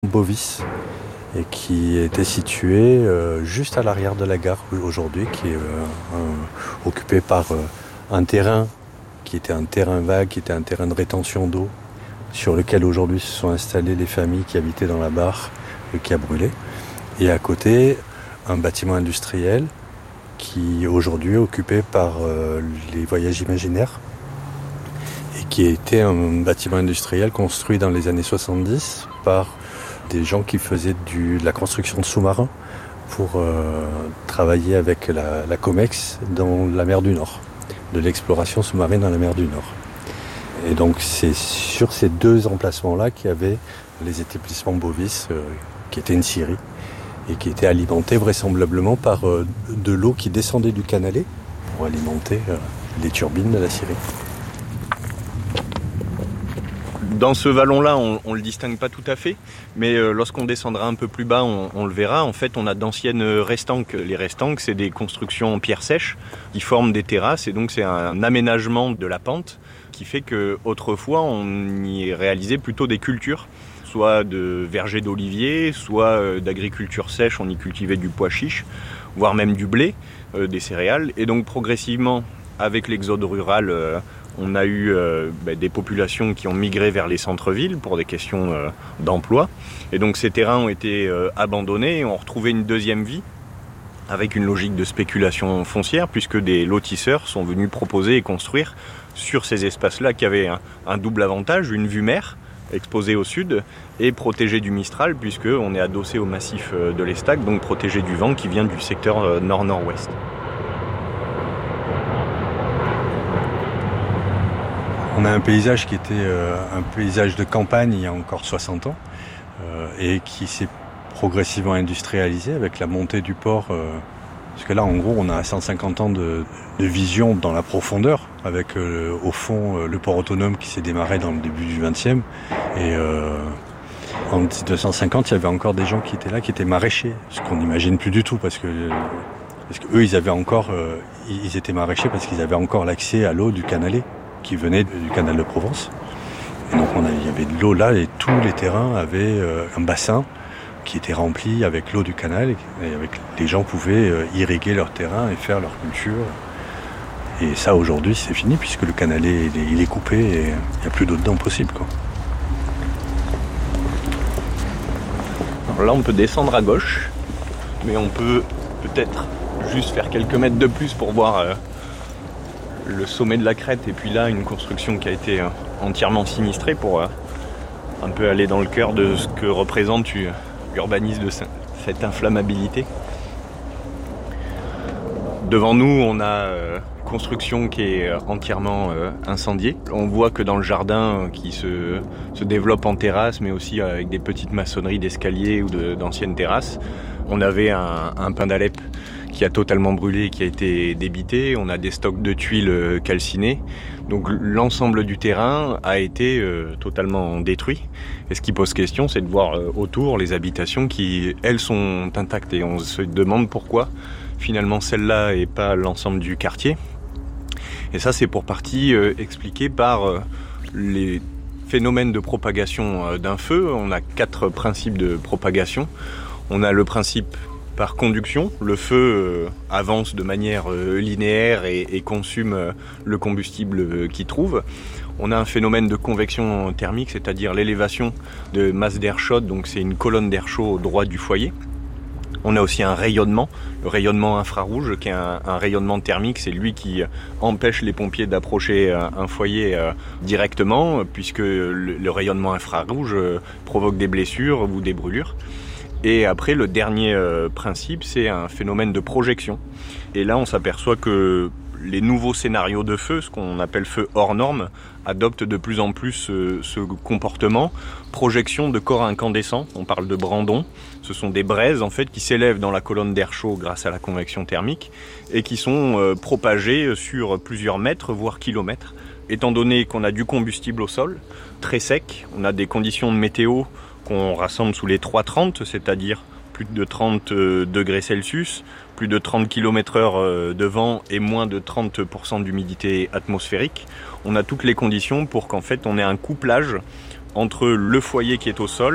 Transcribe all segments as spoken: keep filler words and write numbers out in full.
Bovis et qui était situé euh, juste à l'arrière de la gare aujourd'hui, qui est euh, un, occupé par euh, un terrain qui était un terrain vague, qui était un terrain de rétention d'eau, sur lequel aujourd'hui se sont installées les familles qui habitaient dans la barre et qui a brûlé. Et à côté, un bâtiment industriel qui aujourd'hui est occupé par euh, les voyages imaginaires et qui était un bâtiment industriel construit dans les années soixante-dix par des gens qui faisaient du, de la construction de sous-marins pour euh, travailler avec la, la COMEX dans la mer du Nord, de l'exploration sous-marine dans la mer du Nord. Et donc c'est sur ces deux emplacements-là qu'il y avait les établissements Bovis, euh, qui était une scierie, et qui était alimenté vraisemblablement par euh, de l'eau qui descendait du Canalet pour alimenter euh, les turbines de la scierie. Dans ce vallon-là, on ne le distingue pas tout à fait, mais euh, lorsqu'on descendra un peu plus bas, on, on le verra. En fait, on a d'anciennes restanques. Les restanques, c'est des constructions en pierre sèche qui forment des terrasses, et donc c'est un aménagement de la pente qui fait qu'autrefois, on y réalisait plutôt des cultures, soit de vergers d'oliviers, soit euh, d'agriculture sèche, on y cultivait du pois chiche, voire même du blé, euh, des céréales. Et donc progressivement, avec l'exode rural, euh, on a eu euh, bah, des populations qui ont migré vers les centres-villes pour des questions euh, d'emploi. Et donc ces terrains ont été euh, abandonnés et ont retrouvé une deuxième vie avec une logique de spéculation foncière, puisque des lotisseurs sont venus proposer et construire sur ces espaces-là qui avaient un, un double avantage, une vue mer exposée au sud et protégée du Mistral, puisqu'on est adossé au massif de l'Estac, donc protégé du vent qui vient du secteur nord-nord-ouest. On a un paysage qui était euh, un paysage de campagne il y a encore soixante ans euh, et qui s'est progressivement industrialisé avec la montée du port. Euh, parce que là, en gros, on a cent cinquante ans de, de vision dans la profondeur avec euh, au fond euh, le port autonome qui s'est démarré dans le début du vingtième. Et euh, en deux cent cinquante, il y avait encore des gens qui étaient là, qui étaient maraîchers, ce qu'on n'imagine plus du tout parce que parce que eux, ils avaient encore, euh, ils étaient maraîchers parce qu'ils avaient encore l'accès à l'eau du Canalet, qui venait du canal de Provence. Et donc on a, il y avait de l'eau là et tous les terrains avaient euh, un bassin qui était rempli avec l'eau du canal et avec, les gens pouvaient euh, irriguer leur terrain et faire leur culture. Et ça aujourd'hui c'est fini puisque le Canalet il est, il est coupé et il n'y a plus d'eau dedans possible, quoi. Alors là on peut descendre à gauche, mais on peut peut-être juste faire quelques mètres de plus pour voir euh, le sommet de la crête, et puis là une construction qui a été euh, entièrement sinistrée pour euh, un peu aller dans le cœur de ce que représente euh, l'urbanisme de cette inflammabilité. Devant nous on a euh, une construction qui est euh, entièrement euh, incendiée. On voit que dans le jardin euh, qui se, se développe en terrasse, mais aussi avec des petites maçonneries d'escaliers ou de, d'anciennes terrasses, on avait un, un pin d'Alep qui a totalement brûlé et qui a été débité. On a des stocks de tuiles calcinées. Donc l'ensemble du terrain a été euh, totalement détruit. Et ce qui pose question, c'est de voir euh, autour les habitations qui, elles, sont intactes. Et on se demande pourquoi finalement celle-là et pas l'ensemble du quartier. Et ça, c'est pour partie euh, expliqué par euh, les phénomènes de propagation euh, d'un feu. On a quatre principes de propagation. On a le principe par conduction, le feu euh, avance de manière euh, linéaire et, et consume euh, le combustible euh, qu'il trouve. On a un phénomène de convection thermique, c'est-à-dire l'élévation de masse d'air chaude, donc c'est une colonne d'air chaud au droit du foyer. On a aussi un rayonnement, le rayonnement infrarouge, qui est un, un rayonnement thermique, c'est lui qui empêche les pompiers d'approcher un foyer euh, directement, puisque le, le rayonnement infrarouge euh, provoque des blessures ou des brûlures. Et après, le dernier euh, principe, c'est un phénomène de projection. Et là, on s'aperçoit que les nouveaux scénarios de feu, ce qu'on appelle feu hors norme, adoptent de plus en plus euh, ce comportement. Projection de corps incandescents, on parle de brandons. Ce sont des braises en fait qui s'élèvent dans la colonne d'air chaud grâce à la convection thermique et qui sont euh, propagées sur plusieurs mètres, voire kilomètres. Étant donné qu'on a du combustible au sol, très sec, on a des conditions de météo qu'on rassemble sous les trois cent trente, c'est-à-dire plus de trente degrés Celsius, plus de trente kilomètres heure de vent et moins de trente pour cent d'humidité atmosphérique. On a toutes les conditions pour qu'en fait on ait un couplage entre le foyer qui est au sol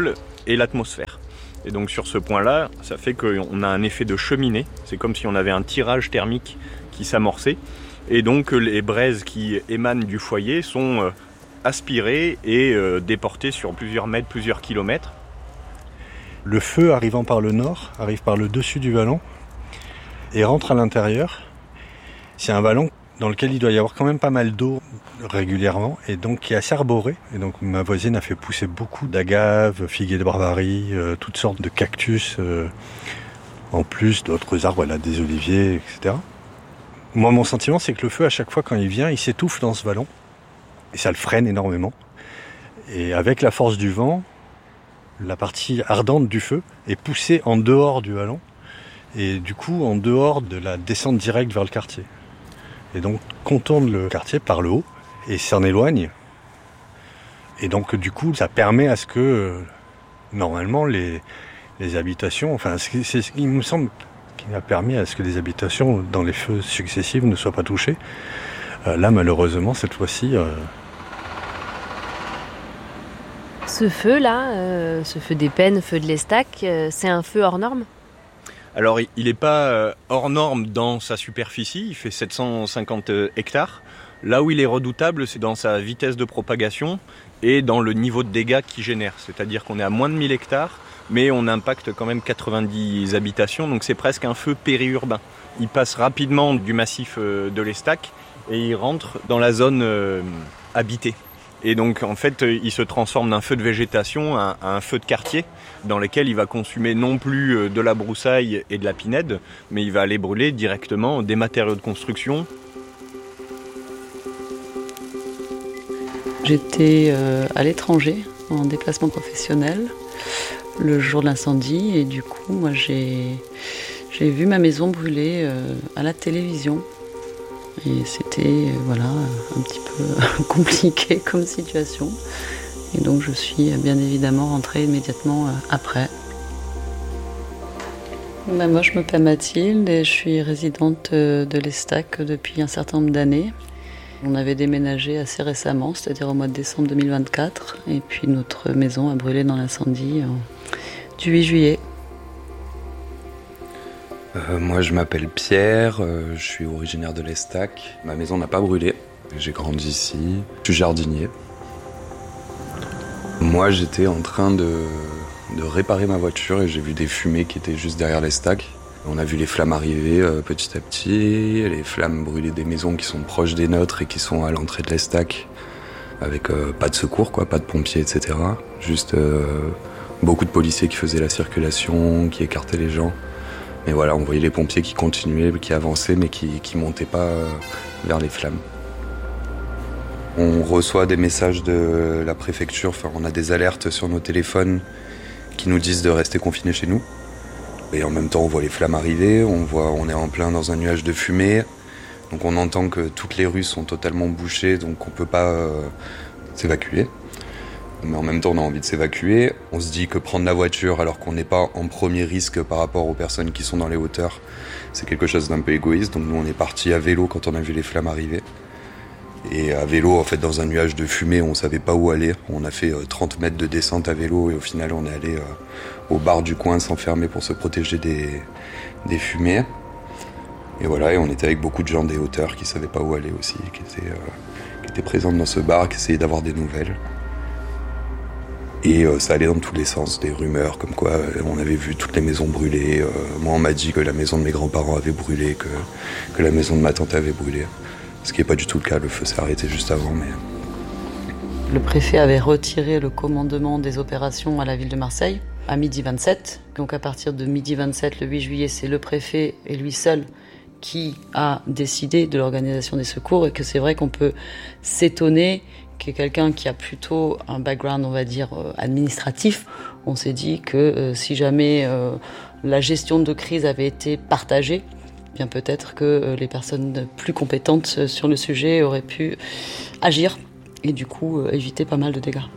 et l'atmosphère. Et donc sur ce point-là, ça fait qu'on a un effet de cheminée. C'est comme si on avait un tirage thermique qui s'amorçait. Et donc les braises qui émanent du foyer sont aspirées et déportées sur plusieurs mètres, plusieurs kilomètres. Le feu arrivant par le nord, arrive par le dessus du vallon et rentre à l'intérieur. C'est un vallon dans lequel il doit y avoir quand même pas mal d'eau régulièrement et donc qui est assez arboré. Et donc ma voisine a fait pousser beaucoup d'agaves, figuiers de Barbarie, euh, toutes sortes de cactus, euh, en plus d'autres arbres, voilà, des oliviers, et cetera. Moi, mon sentiment, c'est que le feu, à chaque fois quand il vient, il s'étouffe dans ce vallon et ça le freine énormément. Et avec la force du vent, la partie ardente du feu est poussée en dehors du vallon et du coup en dehors de la descente directe vers le quartier. Et donc contourne le quartier par le haut et s'en éloigne. Et donc du coup ça permet à ce que euh, normalement les, les habitations, enfin c'est, c'est, il me semble qu'il a permis à ce que les habitations dans les feux successifs ne soient pas touchées. Euh, là malheureusement cette fois-ci... Euh... Ce feu-là, euh, ce feu des Pennes, feu de l'Estac, euh, c'est un feu hors norme ? Alors, il n'est pas hors norme dans sa superficie, il fait sept cent cinquante hectares. Là où il est redoutable, c'est dans sa vitesse de propagation et dans le niveau de dégâts qu'il génère. C'est-à-dire qu'on est à moins de mille hectares, mais on impacte quand même quatre-vingt-dix habitations, donc c'est presque un feu périurbain. Il passe rapidement du massif de l'Estac et il rentre dans la zone euh, habitée. Et donc, en fait, il se transforme d'un feu de végétation à un feu de quartier dans lequel il va consumer non plus de la broussaille et de la pinède, mais il va aller brûler directement des matériaux de construction. J'étais à l'étranger, en déplacement professionnel, le jour de l'incendie. Et du coup, moi, j'ai, j'ai vu ma maison brûler à la télévision. Et c'était voilà, un petit peu compliqué comme situation. Et donc je suis bien évidemment rentrée immédiatement après. Ben moi je m'appelle Mathilde et je suis résidente de l'Estac depuis un certain nombre d'années. On avait déménagé assez récemment, c'est-à-dire au mois de décembre deux mille vingt-quatre. Et puis notre maison a brûlé dans l'incendie du huit juillet. Euh, moi je m'appelle Pierre, euh, je suis originaire de l'Estac. Ma maison n'a pas brûlé, j'ai grandi ici, je suis jardinier. Moi j'étais en train de, de réparer ma voiture et j'ai vu des fumées qui étaient juste derrière l'Estac. On a vu les flammes arriver euh, petit à petit, les flammes brûler des maisons qui sont proches des nôtres et qui sont à l'entrée de l'Estac, avec euh, pas de secours, quoi, pas de pompiers, et cetera. Juste euh, beaucoup de policiers qui faisaient la circulation, qui écartaient les gens. Mais voilà, on voyait les pompiers qui continuaient, qui avançaient, mais qui qui montaient pas vers les flammes. On reçoit des messages de la préfecture, enfin on a des alertes sur nos téléphones qui nous disent de rester confinés chez nous. Et en même temps, on voit les flammes arriver, on voit, on est en plein dans un nuage de fumée. Donc on entend que toutes les rues sont totalement bouchées, donc on peut pas euh, s'évacuer. Mais en même temps, on a envie de s'évacuer. On se dit que prendre la voiture alors qu'on n'est pas en premier risque par rapport aux personnes qui sont dans les hauteurs, c'est quelque chose d'un peu égoïste. Donc nous, on est partis à vélo quand on a vu les flammes arriver. Et à vélo, en fait, dans un nuage de fumée, on savait pas où aller. On a fait trente mètres de descente à vélo et au final, on est allé au bar du coin s'enfermer pour se protéger des, des fumées. Et voilà, et on était avec beaucoup de gens des hauteurs qui savaient pas où aller aussi, qui étaient, euh, qui étaient présents dans ce bar, qui essayaient d'avoir des nouvelles. Et euh, ça allait dans tous les sens, des rumeurs comme quoi euh, on avait vu toutes les maisons brûler. Euh, moi, on m'a dit que la maison de mes grands-parents avait brûlé, que, que la maison de ma tante avait brûlé. Ce qui n'est pas du tout le cas, le feu s'est arrêté juste avant. Mais... Le préfet avait retiré le commandement des opérations à la ville de Marseille à midi vingt-sept. Donc à partir de midi vingt-sept, le huit juillet, c'est le préfet et lui seul qui a décidé de l'organisation des secours. Et que c'est vrai qu'on peut s'étonner que quelqu'un qui a plutôt un background, on va dire, administratif, on s'est dit que euh, si jamais euh, la gestion de crise avait été partagée, bien peut-être que euh, les personnes plus compétentes sur le sujet auraient pu agir et du coup euh, éviter pas mal de dégâts.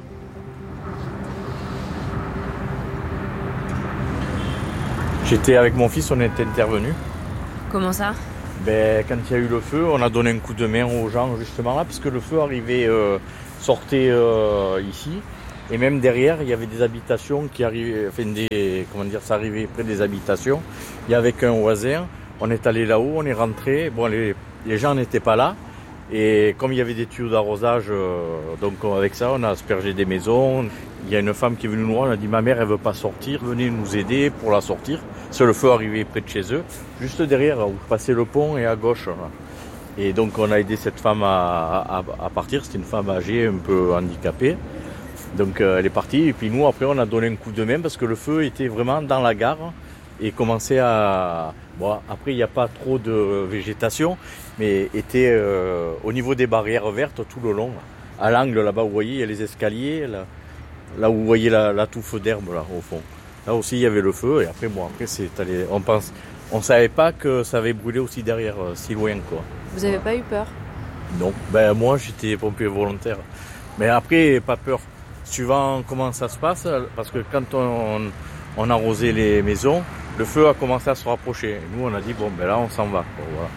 J'étais avec mon fils, on est intervenu. Comment ça ? Ben, quand il y a eu le feu, on a donné un coup de main aux gens justement là, parce que le feu arrivait, euh, sortait euh, ici. Et même derrière, il y avait des habitations qui arrivaient, enfin des, comment dire, ça arrivait près des habitations. Il y avait qu'un voisin. On est allé là-haut, on est rentré. Bon, les, les gens n'étaient pas là. Et comme il y avait des tuyaux d'arrosage, euh, donc avec ça, on a aspergé des maisons. Il y a une femme qui est venue nous voir, on a dit ma mère, elle veut pas sortir, venez nous aider pour la sortir. C'est le feu arrivé près de chez eux, juste derrière où passait le pont et à gauche. Là. Et donc on a aidé cette femme à, à, à partir. C'était une femme âgée, un peu handicapée. Donc euh, elle est partie. Et puis nous, après, on a donné un coup de main parce que le feu était vraiment dans la gare et commençait à... Bon, après, il n'y a pas trop de végétation, mais était euh, au niveau des barrières vertes tout le long. À l'angle, là-bas, vous voyez, il y a les escaliers. Là, là où vous voyez la, la touffe d'herbe, là, au fond. Là aussi, il y avait le feu. Et après, bon, après, c'est allé... On pense... On savait pas que ça avait brûlé aussi derrière, euh, si loin, quoi. Vous avez pas eu peur? Non. Ben, moi, j'étais pompier volontaire. Mais après, pas peur. Suivant comment ça se passe, parce que quand on, on arrosait les maisons, le feu a commencé à se rapprocher. Et nous, on a dit, bon, ben là, on s'en va, quoi, voilà.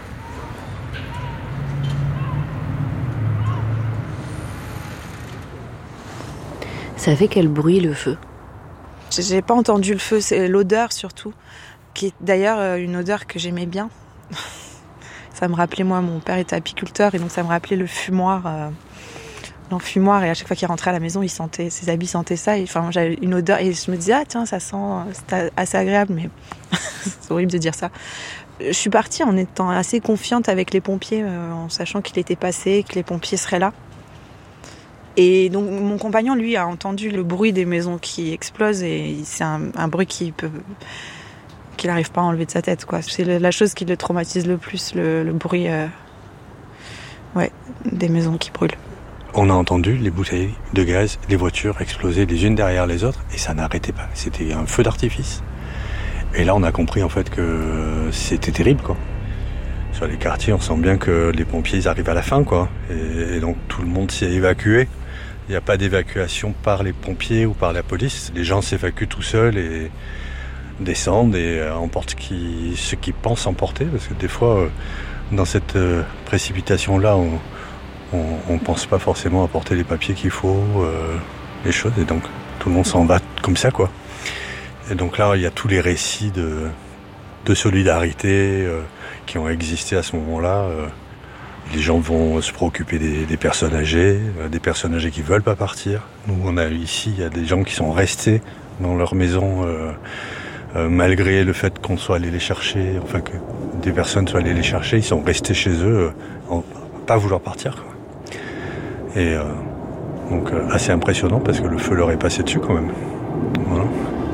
Ça fait quel bruit, le feu? J'ai pas entendu le feu, c'est l'odeur surtout, qui est d'ailleurs une odeur que j'aimais bien. Ça me rappelait, moi, mon père était apiculteur, et donc ça me rappelait le fumoir, euh, l'enfumoir, et à chaque fois qu'il rentrait à la maison, il sentait, ses habits sentaient ça, et enfin, j'avais une odeur, et je me disais, ah tiens, ça sent, c'est assez agréable, mais c'est horrible de dire ça. Je suis partie en étant assez confiante avec les pompiers, euh, en sachant qu'il était passé, que les pompiers seraient là. Et donc mon compagnon, lui, a entendu le bruit des maisons qui explosent, et c'est un, un bruit qui peut, qu'il n'arrive pas à enlever de sa tête, quoi. C'est le, la chose qui le traumatise le plus, le, le bruit, euh, ouais, des maisons qui brûlent. On a entendu les bouteilles de gaz, les voitures exploser les unes derrière les autres, et ça n'arrêtait pas. C'était un feu d'artifice. Et là, on a compris en fait que c'était terrible, quoi. Sur les quartiers, on sent bien que les pompiers ils arrivent à la fin, quoi. Et, et donc tout le monde s'y est évacué. Il n'y a pas d'évacuation par les pompiers ou par la police. Les gens s'évacuent tout seuls et descendent et euh, emportent ce qu'ils, ce qu'ils pensent emporter. Parce que des fois, euh, dans cette euh, précipitation-là, on ne pense pas forcément apporter les papiers qu'il faut, euh, les choses. Et donc tout le monde s'en va comme ça, quoi. Et donc là, il y a tous les récits de, de solidarité euh, qui ont existé à ce moment-là. Euh, les gens vont se préoccuper des, des personnes âgées, euh, des personnes âgées qui veulent pas partir. Nous, on a ici, il y a des gens qui sont restés dans leur maison euh, euh, malgré le fait qu'on soit allé les chercher, enfin que des personnes soient allées les chercher, ils sont restés chez eux, euh, en, pas vouloir partir, quoi. Et euh, donc euh, assez impressionnant parce que le feu leur est passé dessus quand même. Voilà.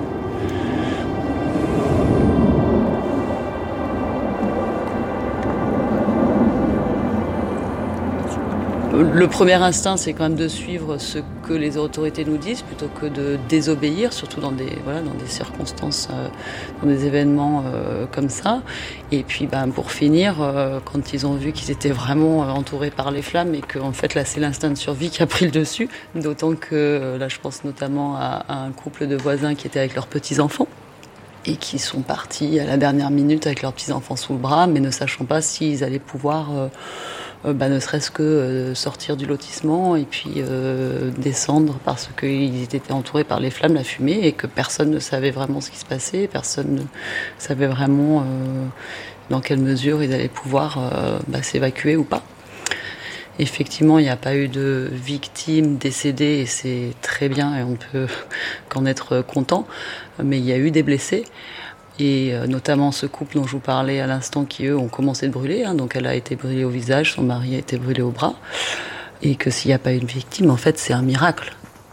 Le premier instinct, c'est quand même de suivre ce que les autorités nous disent plutôt que de désobéir, surtout dans des, voilà, dans des circonstances, euh, dans des événements euh, comme ça. Et puis, ben, pour finir, euh, quand ils ont vu qu'ils étaient vraiment entourés par les flammes et que, en fait, là, c'est l'instinct de survie qui a pris le dessus. D'autant que, euh, là, je pense notamment à, à un couple de voisins qui étaient avec leurs petits-enfants et qui sont partis à la dernière minute avec leurs petits-enfants sous le bras, mais ne sachant pas s'ils allaient pouvoir... Euh, Euh, bah, ne serait-ce que euh, sortir du lotissement et puis euh, descendre parce qu'ils étaient entourés par les flammes, la fumée, et que personne ne savait vraiment ce qui se passait, personne ne savait vraiment euh, dans quelle mesure ils allaient pouvoir euh, bah, s'évacuer ou pas. Effectivement, il n'y a pas eu de victimes décédées et c'est très bien et on peut qu'en être content, mais il y a eu des blessés. Et notamment ce couple dont je vous parlais à l'instant qui, eux, ont commencé de brûler. Hein, donc elle a été brûlée au visage, son mari a été brûlé au bras. Et que s'il n'y a pas eu de victime, en fait, c'est un miracle.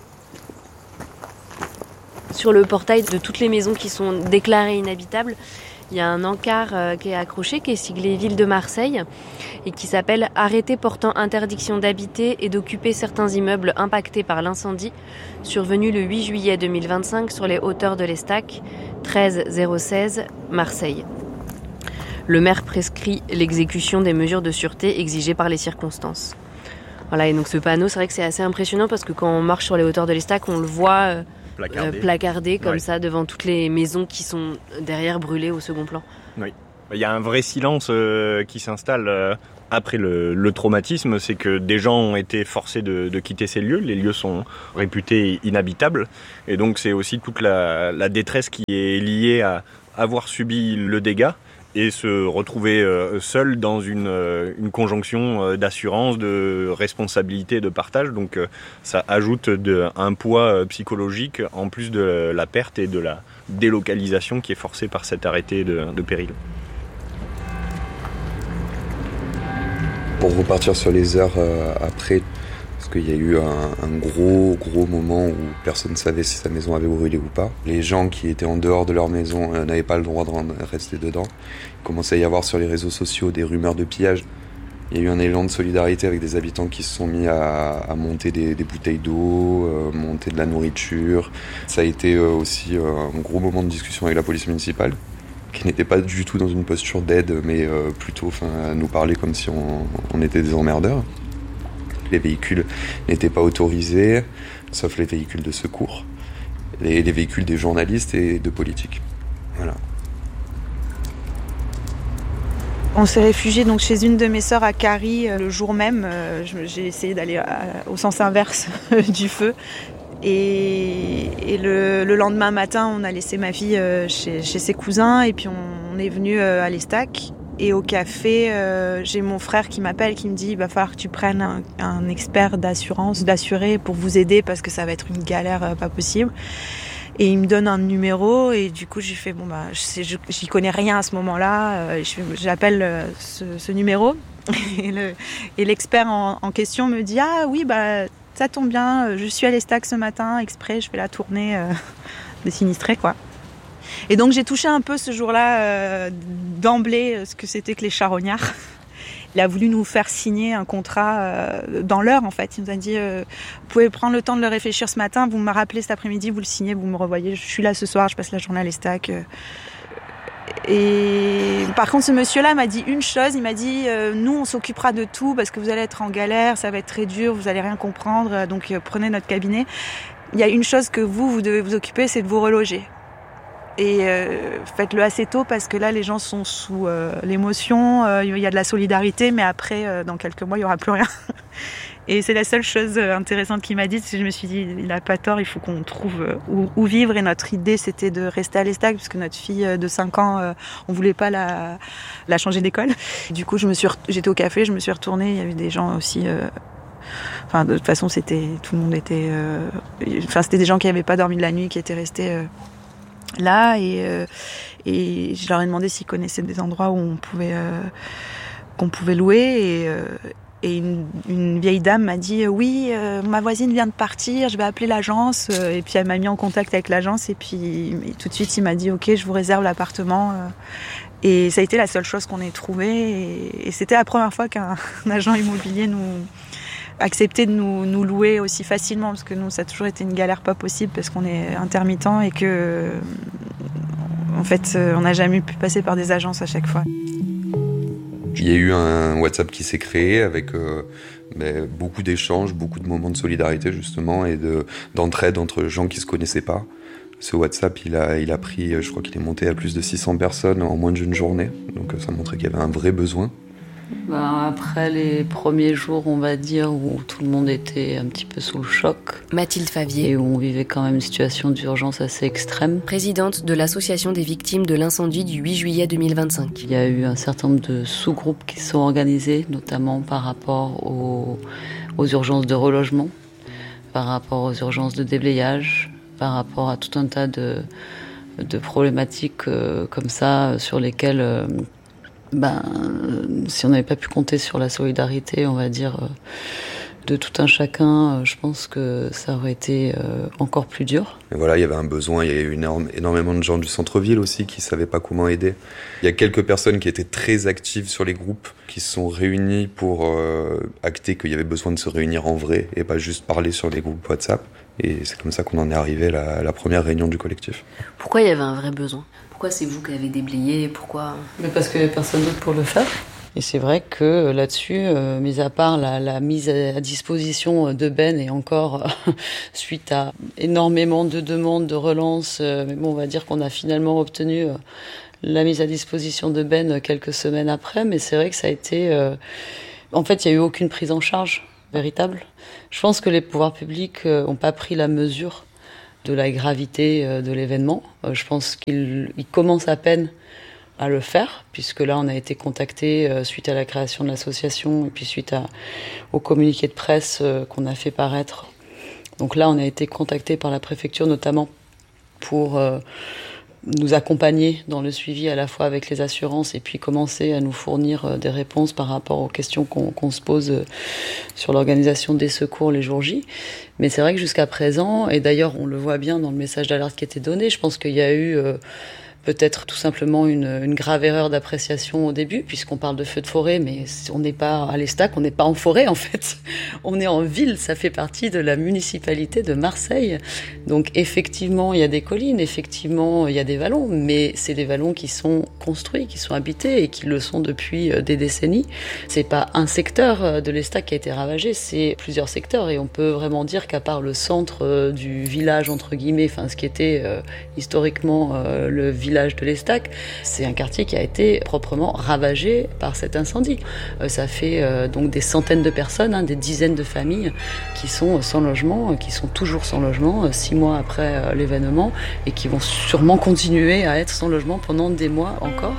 Sur le portail de toutes les maisons qui sont déclarées inhabitables, il y a un encart euh, qui est accroché, qui est siglé Ville de Marseille, et qui s'appelle « Arrêté portant interdiction d'habiter et d'occuper certains immeubles impactés par l'incendie, survenu le huit juillet deux mille vingt-cinq sur les hauteurs de l'Estac, treize zéro seize, Marseille. Le maire prescrit l'exécution des mesures de sûreté exigées par les circonstances. » Voilà, et donc ce panneau, c'est vrai que c'est assez impressionnant parce que quand on marche sur les hauteurs de l'Estac, on le voit... Euh, Placardé. Euh, placardé comme ouais. ça devant toutes les maisons qui sont derrière brûlées au second plan. Oui, il y a un vrai silence euh, qui s'installe. Euh, après le, le traumatisme, c'est que des gens ont été forcés de, de quitter ces lieux. Les lieux sont réputés inhabitables. Et donc c'est aussi toute la, la détresse qui est liée à avoir subi le dégât et se retrouver euh, seul dans une, euh, une conjonction euh, d'assurance, de responsabilité, de partage. Donc euh, ça ajoute de, un poids euh, psychologique en plus de la perte et de la délocalisation qui est forcée par cet arrêté de, de péril. Pour repartir sur les heures euh, après, parce qu'il y a eu un, un gros gros moment où personne ne savait si sa maison avait brûlé ou pas. Les gens qui étaient en dehors de leur maison euh, n'avaient pas le droit de rester dedans. Il commençait à y avoir sur les réseaux sociaux des rumeurs de pillage. Il y a eu un élan de solidarité avec des habitants qui se sont mis à, à monter des, des bouteilles d'eau, euh, monter de la nourriture. Ça a été euh, aussi euh, un gros moment de discussion avec la police municipale, qui n'était pas du tout dans une posture d'aide, mais euh, plutôt à nous parler comme si on, on était des emmerdeurs. Les véhicules n'étaient pas autorisés, sauf les véhicules de secours, les, les véhicules des journalistes et de politiques. Voilà. On s'est réfugié donc chez une de mes sœurs à Carry le jour même. J'ai essayé d'aller au sens inverse du feu. Et, et le, le lendemain matin, on a laissé ma fille chez, chez ses cousins et puis on, on est venu à l'Estac. Et au café, euh, j'ai mon frère qui m'appelle, qui me dit il va falloir que tu prennes un, un expert d'assurance, d'assuré pour vous aider parce que ça va être une galère euh, pas possible. Et il me donne un numéro et du coup j'ai fait bon bah je sais, je, j'y connais rien à ce moment-là. Euh, je, j'appelle euh, ce, ce numéro et, le, et l'expert en, en question me dit ah oui bah ça tombe bien, je suis à l'Estac ce matin exprès, je fais la tournée euh, des sinistrés quoi. Et donc j'ai touché un peu ce jour-là euh, d'emblée ce que c'était que les charognards. Il a voulu nous faire signer un contrat euh, dans l'heure en fait. Il nous a dit euh, vous pouvez prendre le temps de le réfléchir ce matin, vous me rappelez cet après-midi, vous le signez, vous me revoyez. Je suis là ce soir, je passe la journée à l'Estac. Euh. Et par contre ce monsieur-là m'a dit une chose, il m'a dit euh, nous on s'occupera de tout parce que vous allez être en galère, ça va être très dur, vous allez rien comprendre, donc euh, prenez notre cabinet. Il y a une chose que vous, vous devez vous occuper, c'est de vous reloger. Et euh, faites-le assez tôt parce que là les gens sont sous euh, l'émotion, euh, il y a de la solidarité mais après euh, dans quelques mois il n'y aura plus rien. Et c'est la seule chose intéressante qu'il m'a dit, c'est que je me suis dit il n'a pas tort, il faut qu'on trouve euh, où, où vivre et notre idée c'était de rester à l'Estac parce que notre fille de cinq ans euh, on voulait pas la, la changer d'école. Du coup je me suis, j'étais au café, je me suis retournée, il y avait des gens aussi... Euh, Enfin, de toute façon, c'était tout le monde était. Euh, enfin, c'était des gens qui n'avaient pas dormi de la nuit, qui étaient restés euh, là, et euh, et je leur ai demandé s'ils connaissaient des endroits où on pouvait euh, qu'on pouvait louer, et euh, et une, une vieille dame m'a dit oui, euh, ma voisine vient de partir, je vais appeler l'agence, et puis elle m'a mis en contact avec l'agence, et puis et tout de suite il m'a dit ok, je vous réserve l'appartement. Euh, Et ça a été la seule chose qu'on ait trouvée, et, et c'était la première fois qu'un agent immobilier nous accepter de nous, nous louer aussi facilement parce que nous ça a toujours été une galère pas possible parce qu'on est intermittent et que en fait on n'a jamais pu passer par des agences à chaque fois. Il y a eu un WhatsApp qui s'est créé avec euh, ben, beaucoup d'échanges, beaucoup de moments de solidarité justement et de, d'entraide entre gens qui se connaissaient pas. Ce WhatsApp, il a, il a pris, je crois qu'il est monté à plus de six cents personnes en moins d'une journée, donc ça montrait qu'il y avait un vrai besoin. Ben, après les premiers jours, on va dire, où tout le monde était un petit peu sous le choc. Mathilde Favier. Et où on vivait quand même une situation d'urgence assez extrême. Présidente de l'association des victimes de l'incendie du huit juillet deux mille vingt-cinq. Il y a eu un certain nombre de sous-groupes qui sont organisés, notamment par rapport aux, aux urgences de relogement, par rapport aux urgences de déblayage, par rapport à tout un tas de, de problématiques euh, comme ça, sur lesquelles... Euh, Ben, si on n'avait pas pu compter sur la solidarité, on va dire, de tout un chacun, je pense que ça aurait été encore plus dur. Et voilà, il y avait un besoin, il y avait énorme, énormément de gens du centre-ville aussi qui ne savaient pas comment aider. Il y a quelques personnes qui étaient très actives sur les groupes, qui se sont réunies pour euh, acter qu'il y avait besoin de se réunir en vrai et pas juste parler sur les groupes WhatsApp. Et c'est comme ça qu'on en est arrivé à la, la première réunion du collectif. Pourquoi il y avait un vrai besoin ? Pourquoi c'est vous qui avez déblayé ? Pourquoi ? Mais parce qu'il n'y avait personne d'autre pour le faire. Et c'est vrai que là-dessus, euh, mis à part la, la mise à disposition de Ben, et encore euh, suite à énormément de demandes de relance, euh, mais bon, on va dire qu'on a finalement obtenu euh, la mise à disposition de Ben quelques semaines après, mais c'est vrai que ça a été... Euh... En fait, il n'y a eu aucune prise en charge véritable. Je pense que les pouvoirs publics n'ont pas pris la mesure de la gravité de l'événement. Je pense qu'ils ils commencent à peine à le faire, puisque là, on a été contacté suite à la création de l'association et puis suite à, au communiqué de presse qu'on a fait paraître. Donc là, on a été contacté par la préfecture notamment pour euh, nous accompagner dans le suivi à la fois avec les assurances et puis commencer à nous fournir euh, des réponses par rapport aux questions qu'on, qu'on se pose euh, sur l'organisation des secours les jours J. Mais c'est vrai que jusqu'à présent, et d'ailleurs on le voit bien dans le message d'alerte qui était donné, je pense qu'il y a eu... Euh, peut-être tout simplement une, une grave erreur d'appréciation au début, puisqu'on parle de feu de forêt, mais on n'est pas à l'Estac, on n'est pas en forêt en fait. On est en ville, ça fait partie de la municipalité de Marseille. Donc effectivement, il y a des collines, effectivement, il y a des vallons, mais c'est des vallons qui sont construits, qui sont habités et qui le sont depuis des décennies. C'est pas un secteur de l'Estac qui a été ravagé, c'est plusieurs secteurs. Et on peut vraiment dire qu'à part le centre du village, entre guillemets, enfin ce qui était euh, historiquement euh, le village de l'Estac, c'est un quartier qui a été proprement ravagé par cet incendie. Euh, ça fait euh, donc des centaines de personnes, hein, des dizaines de familles qui sont sans logement, qui sont toujours sans logement, euh, six mois après euh, l'événement, et qui vont sûrement continuer à être sans logement pendant des mois encore.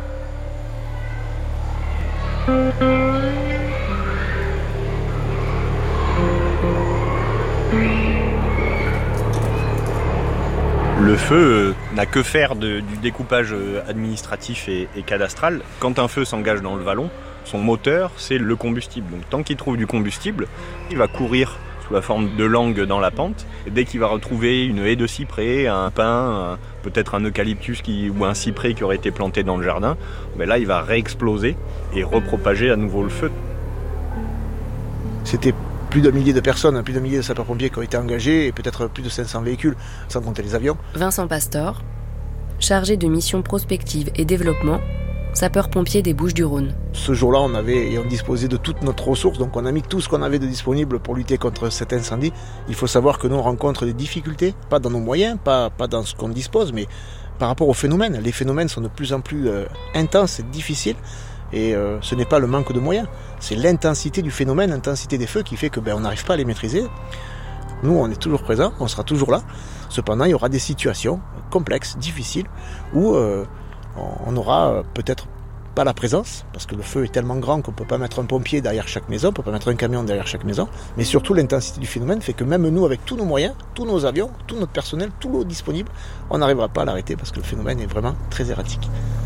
Le feu n'a que faire de, du découpage administratif et, et cadastral. Quand un feu s'engage dans le vallon, son moteur, c'est le combustible. Donc tant qu'il trouve du combustible, il va courir sous la forme de langue dans la pente. Et dès qu'il va retrouver une haie de cyprès, un pin, un, peut-être un eucalyptus qui, ou un cyprès qui aurait été planté dans le jardin, ben là il va réexploser et repropager à nouveau le feu. C'était plus d'un millier de personnes, plus d'un millier de sapeurs-pompiers qui ont été engagés et peut-être plus de cinq cents véhicules, sans compter les avions. Vincent Pastor, chargé de mission prospective et développement, sapeur-pompier des Bouches-du-Rhône. Ce jour-là, on avait et on disposait de toutes notre ressources, donc on a mis tout ce qu'on avait de disponible pour lutter contre cet incendie. Il faut savoir que nous on rencontre des difficultés, pas dans nos moyens, pas, pas dans ce qu'on dispose, mais par rapport aux phénomènes. Les phénomènes sont de plus en plus euh, intenses et difficiles. Et euh, ce n'est pas le manque de moyens, c'est l'intensité du phénomène, l'intensité des feux qui fait que ben, on n'arrive pas à les maîtriser. Nous, on est toujours présents, on sera toujours là. Cependant, il y aura des situations complexes, difficiles, où euh, on n'aura peut-être pas la présence, parce que le feu est tellement grand qu'on ne peut pas mettre un pompier derrière chaque maison, on ne peut pas mettre un camion derrière chaque maison. Mais surtout, l'intensité du phénomène fait que même nous, avec tous nos moyens, tous nos avions, tout notre personnel, tout l'eau disponible, on n'arrivera pas à l'arrêter parce que le phénomène est vraiment très erratique.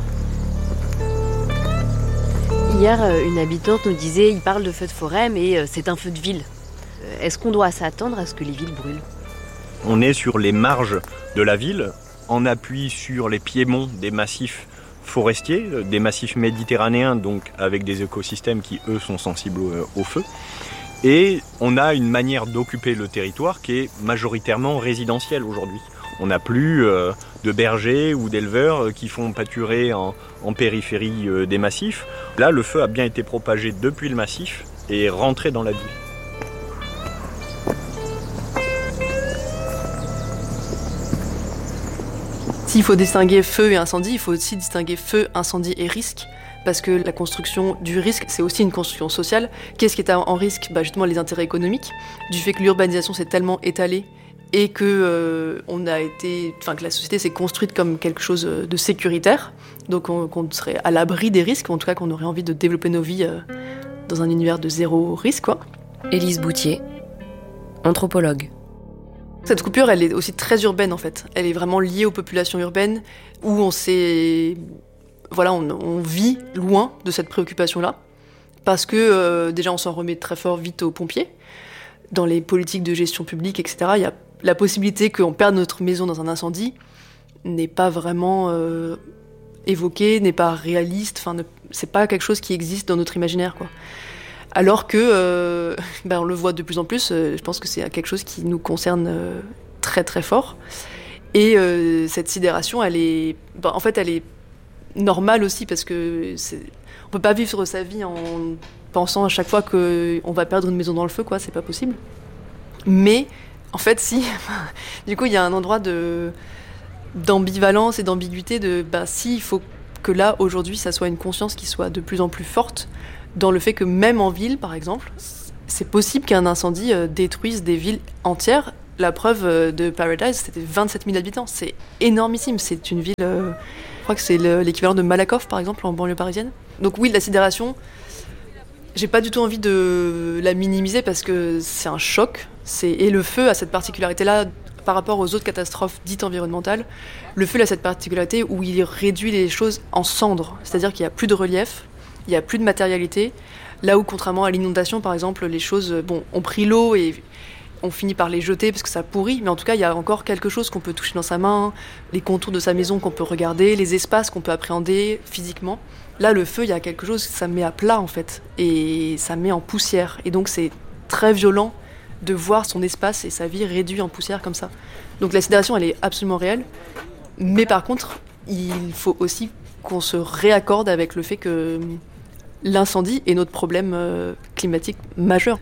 Hier, une habitante nous disait, il parle de feu de forêt, mais c'est un feu de ville. Est-ce qu'on doit s'attendre à ce que les villes brûlent ? On est sur les marges de la ville, en appui sur les piémonts des massifs forestiers, des massifs méditerranéens, donc avec des écosystèmes qui, eux, sont sensibles au, au feu. Et on a une manière d'occuper le territoire qui est majoritairement résidentielle aujourd'hui. On n'a plus euh, de bergers ou d'éleveurs qui font pâturer en, en périphérie euh, des massifs. Là, le feu a bien été propagé depuis le massif et est rentré dans la ville. S'il faut distinguer feu et incendie, il faut aussi distinguer feu, incendie et risque. Parce que la construction du risque, c'est aussi une construction sociale. Qu'est-ce qui est en risque ? Bah justement, les intérêts économiques. Du fait que l'urbanisation s'est tellement étalée et que, euh, on a été, enfin, que la société s'est construite comme quelque chose de sécuritaire, donc on, qu'on serait à l'abri des risques, en tout cas qu'on aurait envie de développer nos vies euh, dans un univers de zéro risque, quoi. Élise Boutier, anthropologue. Cette coupure, elle est aussi très urbaine en fait. Elle est vraiment liée aux populations urbaines où on s'est... Voilà, on, on vit loin de cette préoccupation-là parce que euh, déjà on s'en remet très fort vite aux pompiers. Dans les politiques de gestion publique, et cetera, il y a la possibilité qu'on perde notre maison dans un incendie n'est pas vraiment euh, évoquée, n'est pas réaliste. Enfin, ne, c'est pas quelque chose qui existe dans notre imaginaire, quoi. Alors que, euh, ben on le voit de plus en plus. Euh, je pense que c'est quelque chose qui nous concerne euh, très très fort. Et euh, cette sidération, elle est, ben, en fait, elle est normale aussi parce que c'est, on peut pas vivre sa vie en pensant à chaque fois qu'on va perdre une maison dans le feu, quoi. C'est pas possible. Mais en fait, si. Du coup, il y a un endroit de d'ambivalence et d'ambiguïté de bah si il faut que là aujourd'hui ça soit une conscience qui soit de plus en plus forte dans le fait que même en ville par exemple c'est possible qu'un incendie euh, détruise des villes entières. La preuve euh, de Paradise, c'était vingt-sept mille habitants, c'est énormissime, c'est une ville euh, je crois que c'est le, l'équivalent de Malakoff par exemple en banlieue parisienne. Donc oui, la sidération, j'ai pas du tout envie de la minimiser parce que c'est un choc, c'est et le feu a cette particularité là par rapport aux autres catastrophes dites environnementales, le feu a cette particularité où il réduit les choses en cendres, c'est-à-dire qu'il n'y a plus de relief, il n'y a plus de matérialité, là où contrairement à l'inondation par exemple, les choses bon, ont pris l'eau et on finit par les jeter parce que ça pourrit, mais en tout cas il y a encore quelque chose qu'on peut toucher dans sa main, les contours de sa maison qu'on peut regarder, les espaces qu'on peut appréhender physiquement. Là le feu, il y a quelque chose, ça met à plat en fait, et ça met en poussière, et donc c'est très violent de voir son espace et sa vie réduit en poussière comme ça. Donc la sidération, elle est absolument réelle. Mais par contre, il faut aussi qu'on se réaccorde avec le fait que l'incendie est notre problème climatique majeur.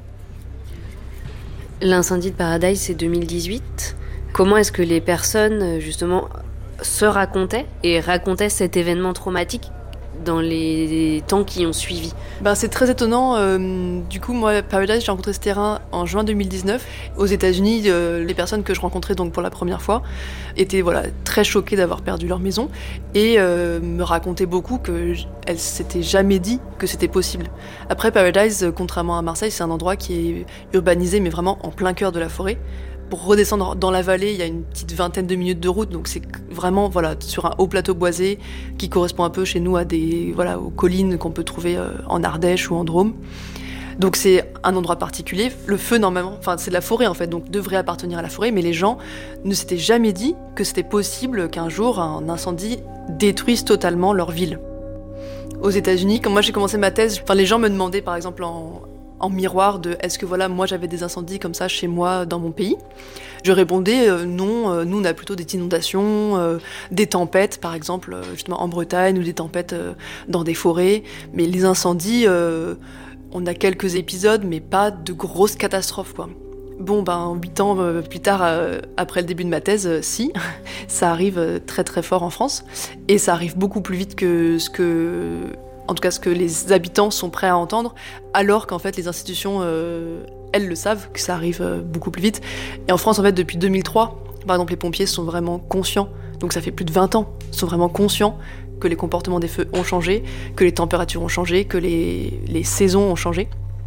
L'incendie de Paradise, c'est deux mille dix-huit. Comment est-ce que les personnes, justement, se racontaient et racontaient cet événement traumatique dans les temps qui ont suivi? Ben, c'est très étonnant. Euh, du coup, moi, Paradise, j'ai rencontré ce terrain en juin deux mille dix-neuf. Aux États-Unis, euh, les personnes que je rencontrais donc pour la première fois étaient voilà très choquées d'avoir perdu leur maison et euh, me racontaient beaucoup qu'elles s'étaient jamais dit que c'était possible. Après, Paradise, contrairement à Marseille, c'est un endroit qui est urbanisé, mais vraiment en plein cœur de la forêt. Pour redescendre dans la vallée, il y a une petite vingtaine de minutes de route, donc c'est vraiment voilà sur un haut plateau boisé qui correspond un peu chez nous à des voilà aux collines qu'on peut trouver en Ardèche ou en Drôme. Donc c'est un endroit particulier. Le feu normalement, enfin c'est de la forêt en fait, donc devrait appartenir à la forêt, mais les gens ne s'étaient jamais dit que c'était possible qu'un jour un incendie détruise totalement leur ville. Aux États-Unis, quand moi j'ai commencé ma thèse, enfin les gens me demandaient par exemple en en miroir de est-ce que voilà moi j'avais des incendies comme ça chez moi dans mon pays. Je répondais euh, non, euh, nous on a plutôt des inondations, euh, des tempêtes par exemple euh, justement en Bretagne ou des tempêtes euh, dans des forêts, mais les incendies euh, on a quelques épisodes mais pas de grosses catastrophes quoi. Bon ben huit ans euh, plus tard euh, après le début de ma thèse, euh, si ça arrive euh, très très fort en France et ça arrive beaucoup plus vite que ce que en tout cas ce que les habitants sont prêts à entendre, alors qu'en fait les institutions, euh, elles le savent, que ça arrive euh, beaucoup plus vite. Et en France, en fait, depuis deux mille trois, par exemple, les pompiers sont vraiment conscients, donc ça fait plus de vingt ans, sont vraiment conscients que les comportements des feux ont changé, que les températures ont changé, que les, les saisons ont changé.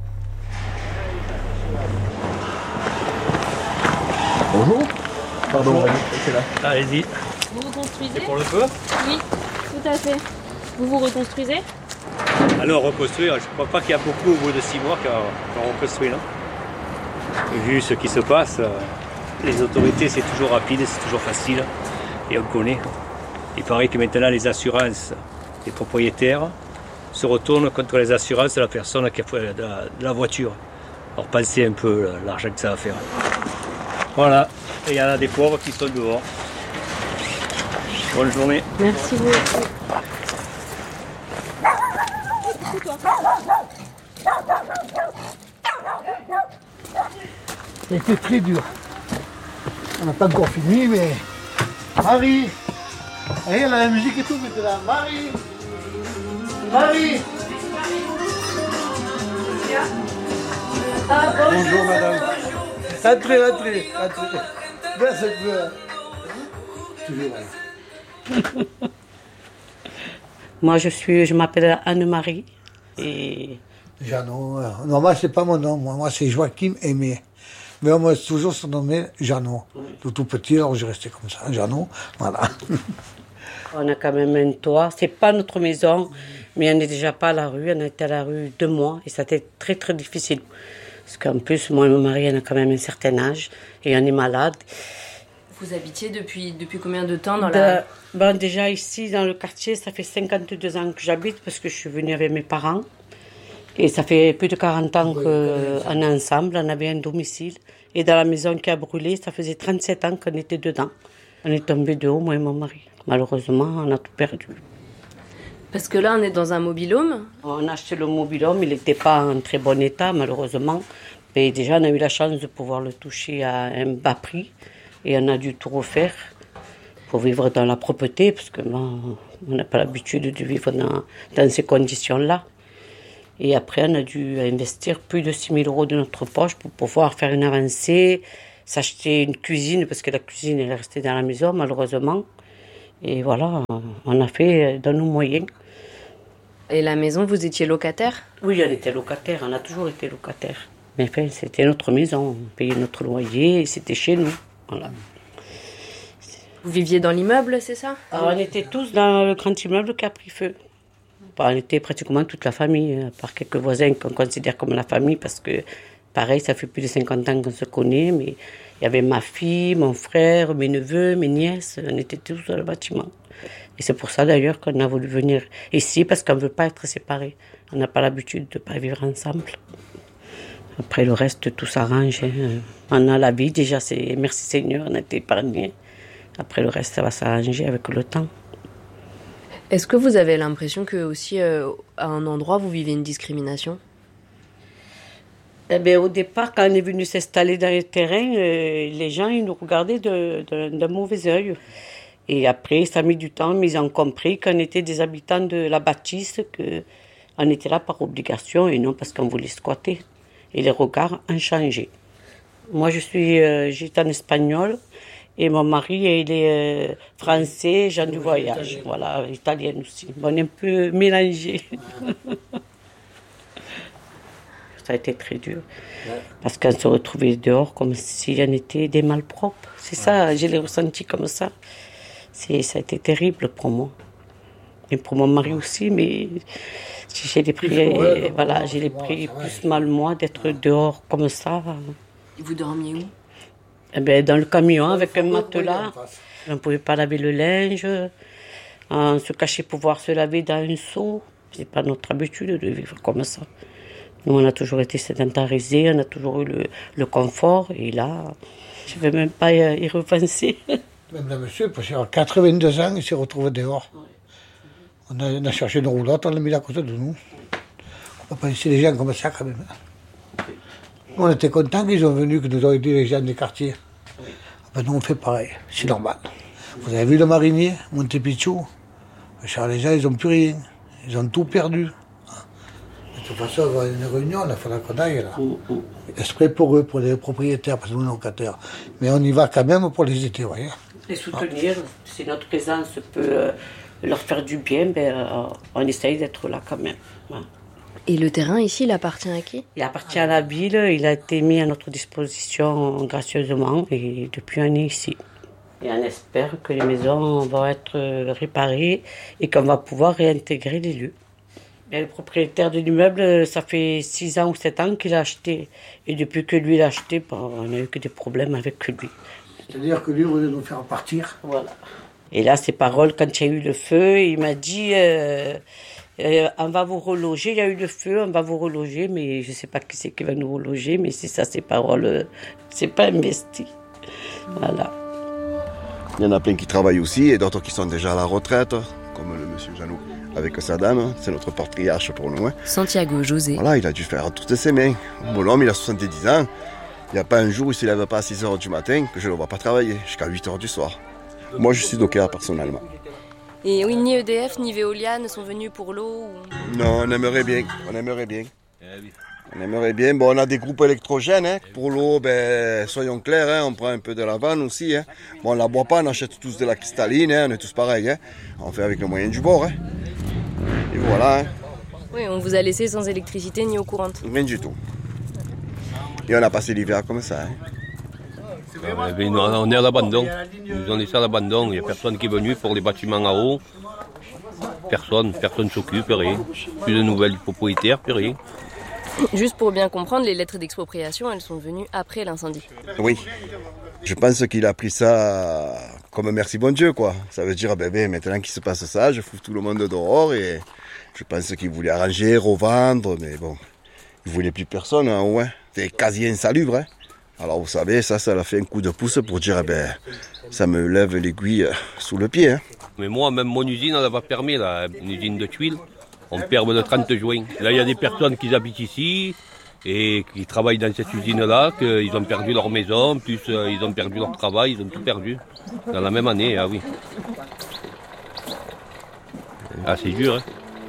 Bonjour. Pardon, Bonjour. C'est là. Allez-y. Vous vous construisez? C'est pour le feu? Oui, tout à fait. Vous vous reconstruisez? Alors reconstruire, je ne crois pas qu'il y a beaucoup au bout de six mois qu'on reconstruit là. Vu ce qui se passe, les autorités c'est toujours rapide, c'est toujours facile et on connaît. Il paraît que maintenant les assurances des propriétaires se retournent contre les assurances de la personne qui a fait de la, de la voiture. Alors pensez un peu l'argent que ça va faire. Voilà, et il y en a des pauvres qui sont dehors. Bonne journée. Merci beaucoup. C'était très dur. On n'a pas encore fini, mais... Marie! Allez, on a la musique et tout, mais là. Marie! Marie! Ah, bonjour. Bonjour, madame. Entrez, entrez, entrez. Là, ça peut... Toujours là. Moi, je suis, je m'appelle Anne-Marie. Et... Jeannot. Non, moi, c'est pas mon nom. Moi, moi c'est Joachim Aimé. Mais on m'a toujours surnommé Jeannot. Tout, tout petit, alors j'ai resté comme ça, Jeannot. Voilà. On a quand même un toit. C'est pas notre maison, mais on n'est déjà pas à la rue. On a été à la rue deux mois et ça a été très, très difficile. Parce qu'en plus, moi et mon mari, on a quand même un certain âge et on est malade. Vous habitiez depuis, depuis combien de temps dans de, la... ben Déjà ici, dans le quartier, ça fait cinquante-deux ans que j'habite parce que je suis venue avec mes parents. Et ça fait plus de quarante ans qu'on est ensemble, on avait un domicile. Et dans la maison qui a brûlé, ça faisait trente-sept ans qu'on était dedans. On est tombés de haut, moi et mon mari. Malheureusement, on a tout perdu. Parce que là, on est dans un mobil-home. On a acheté le mobil-home, il n'était pas en très bon état, malheureusement. Mais déjà, on a eu la chance de pouvoir le toucher à un bas prix. Et on a dû tout refaire. pour vivre dans la propreté, parce que bon, on n'a pas l'habitude de vivre dans, dans ces conditions-là. Et après, on a dû investir plus de six mille euros de notre poche pour pouvoir faire une avancée, s'acheter une cuisine, parce que la cuisine elle est restée dans la maison, malheureusement. Et voilà, on a fait dans nos moyens. Et la maison, vous étiez locataire ? Oui, on était locataire, on a toujours été locataire. Mais enfin, c'était notre maison, on payait notre loyer, et c'était chez nous. Voilà. Vous viviez dans l'immeuble, c'est ça ? Alors, on était tous dans le grand immeuble qui a pris feu. On était pratiquement toute la famille, à part quelques voisins qu'on considère comme la famille, parce que, pareil, ça fait plus de cinquante ans qu'on se connaît, mais il y avait ma fille, mon frère, mes neveux, mes nièces, on était tous dans le bâtiment. Et c'est pour ça d'ailleurs qu'on a voulu venir ici, parce qu'on ne veut pas être séparés. On n'a pas l'habitude de ne pas vivre ensemble. Après le reste, tout s'arrange. Hein. On a la vie, déjà, c'est merci Seigneur, on a été épargnés. Après le reste, ça va s'arranger avec le temps. Est-ce que vous avez l'impression que aussi euh, à un endroit vous vivez une discrimination ? Eh bien, au départ, quand on est venu s'installer dans les terrains, euh, les gens ils nous regardaient de, de, d'un mauvais œil. Et après, ça a mis du temps, mais ils ont compris qu'on était des habitants de la bâtisse, qu'on était là par obligation et non parce qu'on voulait squatter. Et les regards ont changé. Moi, je suis euh, gitane espagnole. Et mon mari, il est euh, français, gens du voyage. Voilà, italien aussi. On est un peu mélangés. Ça a été très dur. Parce qu'on se retrouvait dehors comme si on était des malpropres. C'est ça, je l'ai ressenti comme ça. C'est, ça a été terrible pour moi. Et pour mon mari aussi, mais j'ai les pris, euh, voilà, j'ai les pris plus mal moi d'être dehors comme ça. Et vous dormiez où ? Eh bien, dans le camion avec un matelas. On ne pouvait pas laver le linge. On se cachait pour pouvoir se laver dans un seau. Ce n'est pas notre habitude de vivre comme ça. Nous, on a toujours été sédentarisés, on a toujours eu le, le confort. Et là, je ne vais même pas y repenser. Même là, monsieur, parce qu'il a quatre-vingt-deux ans, il s'est retrouvé dehors. On a, on a cherché une roulotte, on l'a mis à côté de nous. On va pas laisser les gens comme ça, quand même. On était contents qu'ils ont venu, que nous ont aidé les gens des quartiers. Ben nous, on fait pareil, c'est normal. Vous avez vu le marinier, Montepicchu? Les gens, ils n'ont plus rien. Ils ont tout perdu. De toute façon, avoir une réunion, il faudra qu'on aille là. Esprit pour eux, pour les propriétaires, parce que nous, on est locataires. Mais on y va quand même pour les aider, vous voyez. Les soutenir, si notre présence peut leur faire du bien, ben, on essaye d'être là quand même. Et le terrain ici, il appartient à qui ? Il appartient à la ville, il a été mis à notre disposition gracieusement et depuis on est ici. Et on espère que les maisons vont être réparées et qu'on va pouvoir réintégrer les lieux. Et le propriétaire de l'immeuble, ça fait six ans ou sept ans qu'il a acheté. Et depuis que lui l'a acheté, bon, on n'a eu que des problèmes avec lui. C'est-à-dire que lui voulait nous faire partir. Voilà. Et là, ses paroles, quand il y a eu le feu, il m'a dit... Euh, Euh, on va vous reloger, il y a eu le feu, on va vous reloger, mais je ne sais pas qui c'est qui va nous reloger, mais c'est ça, ces paroles, c'est pas investi. Voilà. Il y en a plein qui travaillent aussi et d'autres qui sont déjà à la retraite, comme le monsieur Janou avec sa dame, c'est notre patriarche pour nous. Hein. Santiago José. Voilà, il a dû faire toutes ses mains. Mon homme, il a soixante-dix ans, il n'y a pas un jour où il ne se lève pas à six heures du matin que je ne le vois pas travailler, jusqu'à huit heures du soir. Moi, je suis docker personnellement. Et oui, ni E D F ni Veolia ne sont venus pour l'eau ou... Non, on aimerait bien, on aimerait bien. On aimerait bien. Bon, on a des groupes électrogènes. Hein. Pour l'eau, ben, soyons clairs, hein, on prend un peu de la vanne aussi. Hein. Bon, on ne la boit pas, on achète tous de la cristalline, hein, on est tous pareils. Hein. On fait avec le moyen du bord. Hein. Et voilà. Hein. Oui, on vous a laissé sans électricité ni eau courante. Rien du tout. Et on a passé l'hiver comme ça. Hein. Euh, ben, on est à l'abandon. Nous on est à l'abandon. Il n'y a personne qui est venu pour les bâtiments à eau. Personne, personne ne s'occupe, rien. Plus de nouvelles propriétaires, plus rien. Juste pour bien comprendre, les lettres d'expropriation, elles sont venues après l'incendie. Oui. Je pense qu'il a pris ça comme merci bon Dieu, quoi. Ça veut dire, ben, ben maintenant qu'il se passe ça, je fous tout le monde dehors et je pense qu'il voulait arranger, revendre, mais bon, il voulait plus personne en haut. Hein. C'était quasi insalubre. Hein. Alors vous savez, ça, ça l'a fait un coup de pouce pour dire, ben, ça me lève l'aiguille sous le pied. Hein. Mais moi, même mon usine, elle n'a pas permis, là, une usine de tuiles. On perd le trente juin. Là, il y a des personnes qui habitent ici. et qui travaillent dans cette usine-là, qu'ils ont perdu leur maison, plus euh, ils ont perdu leur travail, ils ont tout perdu. Dans la même année, ah oui. Ah, c'est dur, hein.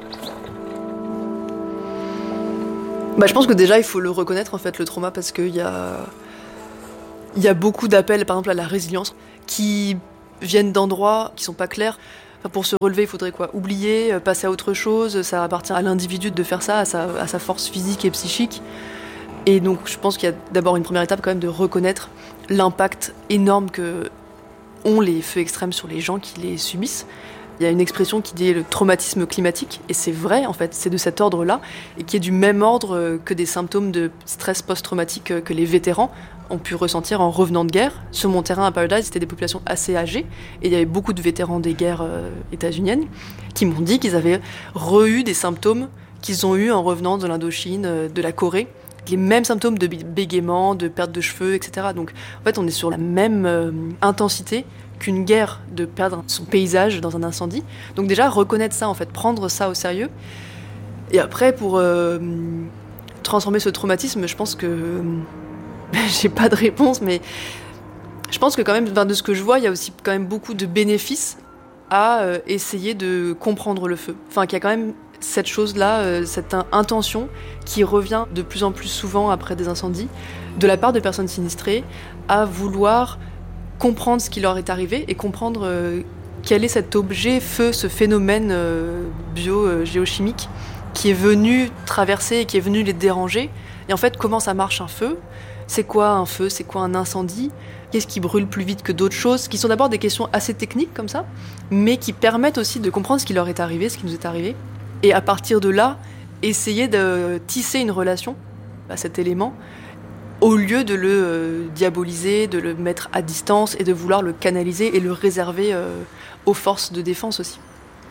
Bah, je pense que déjà, il faut le reconnaître, en fait, le trauma, parce qu'il y a... Il y a beaucoup d'appels, par exemple, à la résilience, qui viennent d'endroits qui sont pas clairs. Enfin, pour se relever, il faudrait quoi ? Oublier, passer à autre chose. Ça appartient à l'individu de faire ça, à sa, à sa force physique et psychique. Et donc, je pense qu'il y a d'abord une première étape quand même de reconnaître l'impact énorme que ont les feux extrêmes sur les gens qui les subissent. Il y a une expression qui dit le traumatisme climatique, et c'est vrai en fait, c'est de cet ordre-là, et qui est du même ordre que des symptômes de stress post-traumatique que les vétérans ont pu ressentir en revenant de guerre. Sur mon terrain à Paradise, c'était des populations assez âgées, et il y avait beaucoup de vétérans des guerres euh, états-uniennes qui m'ont dit qu'ils avaient re-eu des symptômes qu'ils ont eu en revenant de l'Indochine, euh, de la Corée, les mêmes symptômes de bégaiement, de perte de cheveux, et cetera. Donc en fait, on est sur la même euh, intensité qu'une guerre, de perdre son paysage dans un incendie. Donc déjà, reconnaître ça, en fait, prendre ça au sérieux. Et après, pour euh, transformer ce traumatisme, je pense que... Euh, j'ai pas de réponse, mais je pense que quand même, de ce que je vois, il y a aussi quand même beaucoup de bénéfices à euh, essayer de comprendre le feu. Enfin, qu'il y a quand même cette chose-là, euh, cette intention qui revient de plus en plus souvent après des incendies, de la part de personnes sinistrées, à vouloir comprendre ce qui leur est arrivé et comprendre euh, quel est cet objet feu, ce phénomène euh, bio-géochimique qui est venu traverser et qui est venu les déranger. Et en fait, comment ça marche un feu ? C'est quoi un feu ? C'est quoi un incendie ? Qu'est-ce qui brûle plus vite que d'autres choses ? Qui sont d'abord des questions assez techniques comme ça, mais qui permettent aussi de comprendre ce qui leur est arrivé, ce qui nous est arrivé. Et à partir de là, essayer de tisser une relation à cet élément, au lieu de le euh, diaboliser, de le mettre à distance et de vouloir le canaliser et le réserver euh, aux forces de défense aussi.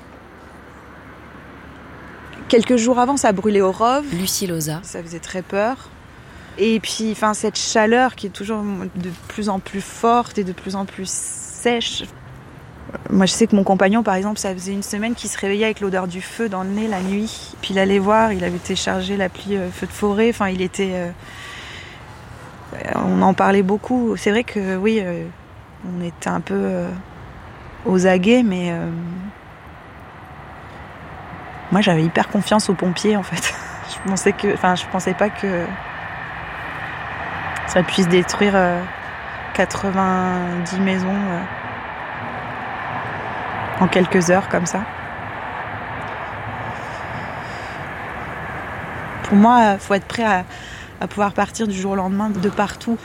Quelques jours avant, ça brûlait au Rove. Lucie Loza. Ça faisait très peur. Et puis, enfin, cette chaleur qui est toujours de plus en plus forte et de plus en plus sèche. Moi, je sais que mon compagnon, par exemple, ça faisait une semaine qu'il se réveillait avec l'odeur du feu dans le nez la nuit. Puis il allait voir, il avait téléchargé l'appli euh, feu de forêt. Enfin, il était... Euh... On en parlait beaucoup. C'est vrai que, oui, euh, on était un peu euh, aux aguets, mais... Euh... Moi, j'avais hyper confiance aux pompiers, en fait. Je pensais que... Enfin, je pensais pas que... ça puisse détruire euh, quatre-vingt-dix maisons euh, en quelques heures comme ça. Pour moi, il faut être prêt à, à pouvoir partir du jour au lendemain de partout.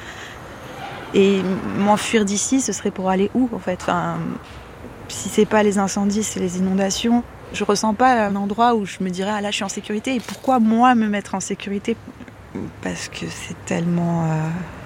Et m'enfuir d'ici, ce serait pour aller où en fait ? Enfin, si c'est pas les incendies, c'est les inondations. Je ressens pas un endroit où je me dirais ah là je suis en sécurité. Et pourquoi moi me mettre en sécurité ? Parce que c'est tellement euh,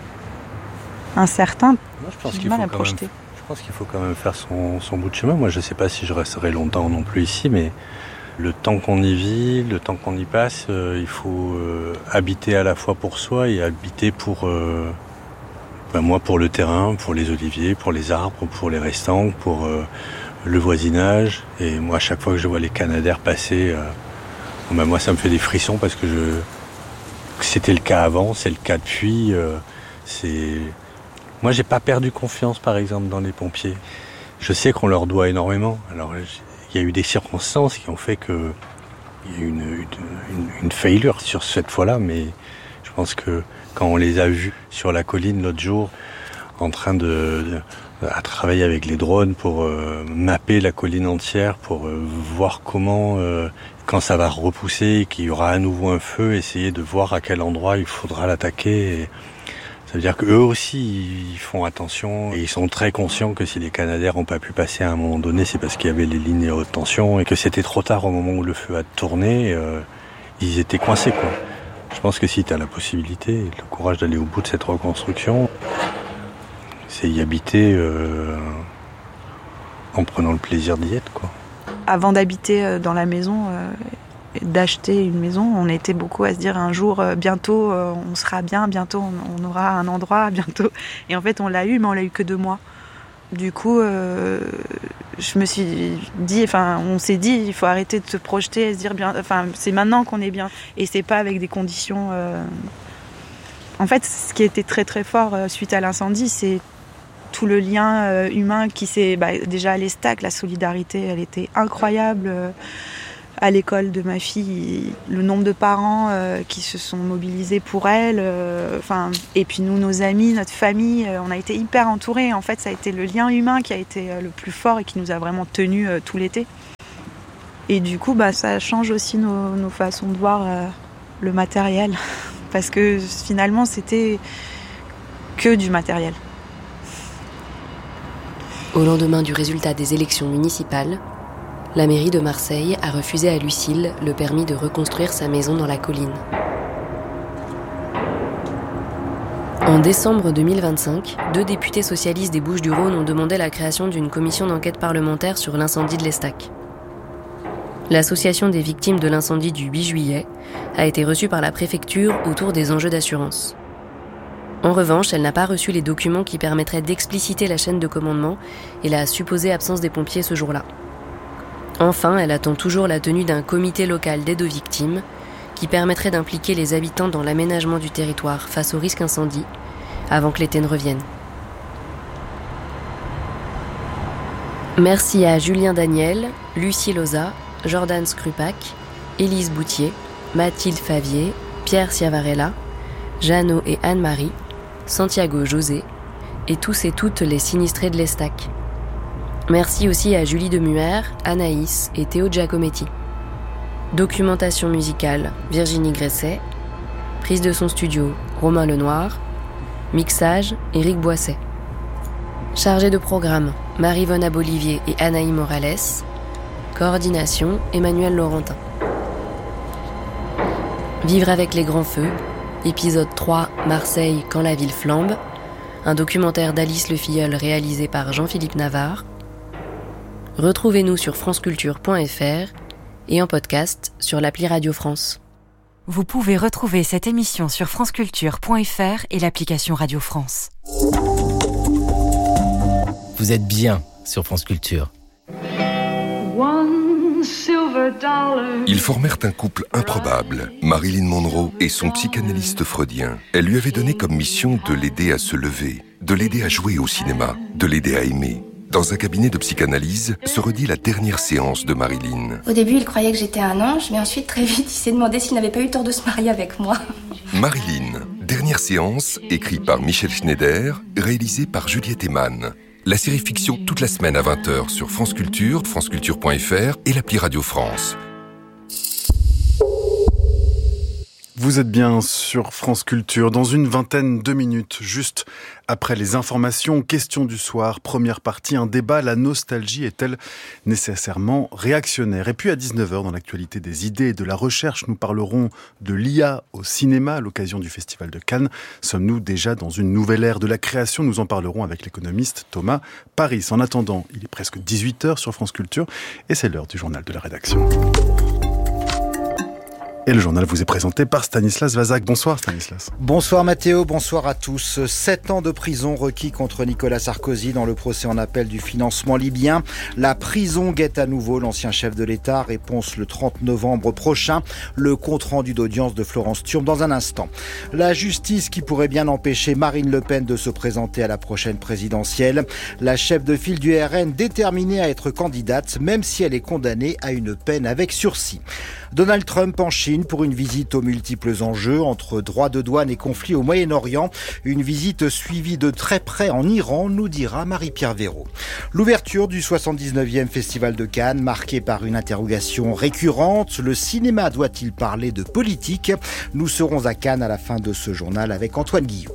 incertain. Moi, je pense J'ai qu'il du mal faut à quand projeter. même, je pense qu'il faut quand même faire son, son bout de chemin. Moi, je ne sais pas si je resterai longtemps non plus ici, mais le temps qu'on y vit, le temps qu'on y passe, euh, il faut euh, habiter à la fois pour soi et habiter pour, euh, ben moi, pour le terrain, pour les oliviers, pour les arbres, pour les restants, pour euh, le voisinage. Et moi, à chaque fois que je vois les canadaires passer, euh, ben moi, ça me fait des frissons parce que je c'était le cas avant, c'est le cas depuis. Euh, c'est... Moi, j'ai pas perdu confiance, par exemple, dans les pompiers. Je sais qu'on leur doit énormément. Alors, il y a eu des circonstances qui ont fait que il y a eu une, une, une, une failure sur cette fois-là, mais je pense que quand on les a vus sur la colline l'autre jour, en train de, de à travailler avec les drones pour euh, mapper la colline entière, pour euh, voir comment... Euh, quand ça va repousser et qu'il y aura à nouveau un feu, essayer de voir à quel endroit il faudra l'attaquer. Et ça veut dire qu'eux aussi, ils font attention et ils sont très conscients que si les canadaires n'ont pas pu passer à un moment donné, c'est parce qu'il y avait les lignes à haute tension et que c'était trop tard au moment où le feu a tourné. Euh, ils étaient coincés, quoi. Je pense que si tu as la possibilité et le courage d'aller au bout de cette reconstruction, c'est y habiter euh, en prenant le plaisir d'y être, quoi. Avant d'habiter dans la maison, euh, d'acheter une maison, on était beaucoup à se dire un jour, euh, bientôt euh, on sera bien, bientôt on, on aura un endroit, bientôt. Et en fait on l'a eu, mais on l'a eu que deux mois. Du coup, euh, je me suis dit, enfin on s'est dit, il faut arrêter de se projeter et se dire, bien, enfin c'est maintenant qu'on est bien. Et c'est pas avec des conditions euh, En fait, ce qui était très très fort euh, suite à l'incendie, c'est tout le lien euh, humain qui s'est... Bah, déjà à l'Estac, la solidarité, elle était incroyable. Euh, à l'école de ma fille, le nombre de parents euh, qui se sont mobilisés pour elle. Euh, et puis nous, nos amis, notre famille, euh, on a été hyper entourés. En fait, ça a été le lien humain qui a été euh, le plus fort et qui nous a vraiment tenus euh, tout l'été. Et du coup, bah, ça change aussi nos, nos façons de voir euh, le matériel. Parce que finalement, c'était que du matériel. Au lendemain du résultat des élections municipales, la mairie de Marseille a refusé à Lucille le permis de reconstruire sa maison dans la colline. En décembre deux mille vingt-cinq, deux députés socialistes des Bouches-du-Rhône ont demandé la création d'une commission d'enquête parlementaire sur l'incendie de l'Estac. L'association des victimes de l'incendie du huit juillet a été reçue par la préfecture autour des enjeux d'assurance. En revanche, elle n'a pas reçu les documents qui permettraient d'expliciter la chaîne de commandement et la supposée absence des pompiers ce jour-là. Enfin, elle attend toujours la tenue d'un comité local d'aide aux victimes qui permettrait d'impliquer les habitants dans l'aménagement du territoire face au risque incendie avant que l'été ne revienne. Merci à Julien Daniel, Lucie Loza, Jordan Skrupak, Élise Boutier, Mathilde Favier, Pierre Ciavarella, Jeannot et Anne-Marie, Santiago José et tous et toutes les sinistrés de l'Estac. Merci aussi à Julie Demuer, Anaïs et Théo Giacometti. Documentation musicale, Virginie Gresset. Prise de son studio, Romain Lenoir. Mixage, Éric Boisset. Chargé de programme, Marie-Vonne Abolivier et Anaïs Morales. Coordination, Emmanuel Laurentin. Vivre avec les grands feux, épisode trois, Marseille quand la ville flambe. Un documentaire d'Alice Le Filleul réalisé par Jean-Philippe Navarre. Retrouvez-nous sur franceculture point f r et en podcast sur l'appli Radio France. Vous pouvez retrouver cette émission sur franceculture point f r et l'application Radio France. Vous êtes bien sur France Culture. Ils formèrent un couple improbable, Marilyn Monroe et son psychanalyste freudien. Elle lui avait donné comme mission de l'aider à se lever, de l'aider à jouer au cinéma, de l'aider à aimer. Dans un cabinet de psychanalyse se redit la dernière séance de Marilyn. Au début, il croyait que j'étais un ange, mais ensuite, très vite, il s'est demandé s'il n'avait pas eu tort de se marier avec moi. Marilyn, dernière séance, écrit par Michel Schneider, réalisé par Juliette Eman. La série fiction toute la semaine à vingt heures sur France Culture, franceculture point f r et l'appli Radio France. Vous êtes bien sur France Culture, dans une vingtaine de minutes, juste après les informations, questions du soir, première partie, un débat, la nostalgie est-elle nécessairement réactionnaire ? Et puis à dix-neuf heures, dans l'actualité des idées et de la recherche, nous parlerons de l'I A au cinéma à l'occasion du Festival de Cannes. Sommes-nous déjà dans une nouvelle ère de la création ? Nous en parlerons avec l'économiste Thomas Paris. En attendant, il est presque dix-huit heures sur France Culture et c'est l'heure du journal de la rédaction. Et le journal vous est présenté par Stanislas Vazak. Bonsoir Stanislas. Bonsoir Mathéo, bonsoir à tous. Sept ans de prison requis contre Nicolas Sarkozy dans le procès en appel du financement libyen. La prison guette à nouveau l'ancien chef de l'État. Réponse le trente novembre prochain. Le compte-rendu d'audience de Florence Thurm dans un instant. La justice qui pourrait bien empêcher Marine Le Pen de se présenter à la prochaine présidentielle. La chef de file du R N déterminée à être candidate, même si elle est condamnée à une peine avec sursis. Donald Trump en Chine pour une visite aux multiples enjeux entre droits de douane et conflits au Moyen-Orient. Une visite suivie de très près en Iran, nous dira Marie-Pierre Véraud. L'ouverture du soixante-dix-neuvième Festival de Cannes, marquée par une interrogation récurrente. Le cinéma doit-il parler de politique ? Nous serons à Cannes à la fin de ce journal avec Antoine Guillot.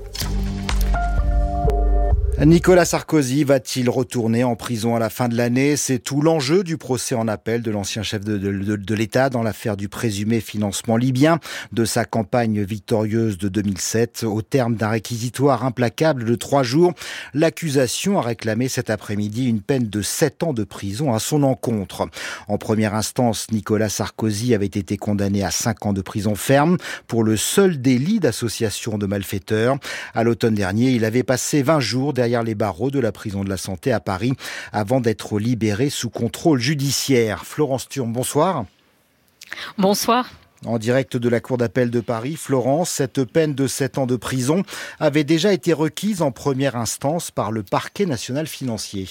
Nicolas Sarkozy va-t-il retourner en prison à la fin de l'année ? C'est tout l'enjeu du procès en appel de l'ancien chef de, de, de, de l'État dans l'affaire du présumé financement libyen de sa campagne victorieuse de deux mille sept. Au terme d'un réquisitoire implacable de trois jours, l'accusation a réclamé cet après-midi une peine de sept ans de prison à son encontre. En première instance, Nicolas Sarkozy avait été condamné à cinq ans de prison ferme pour le seul délit d'association de malfaiteurs. À l'automne dernier, il avait passé vingt jours derrière les barreaux de la prison de la Santé à Paris avant d'être libéré sous contrôle judiciaire. Florence Thurm, bonsoir. Bonsoir. En direct de la Cour d'appel de Paris, Florence, cette peine de sept ans de prison avait déjà été requise en première instance par le parquet national financier.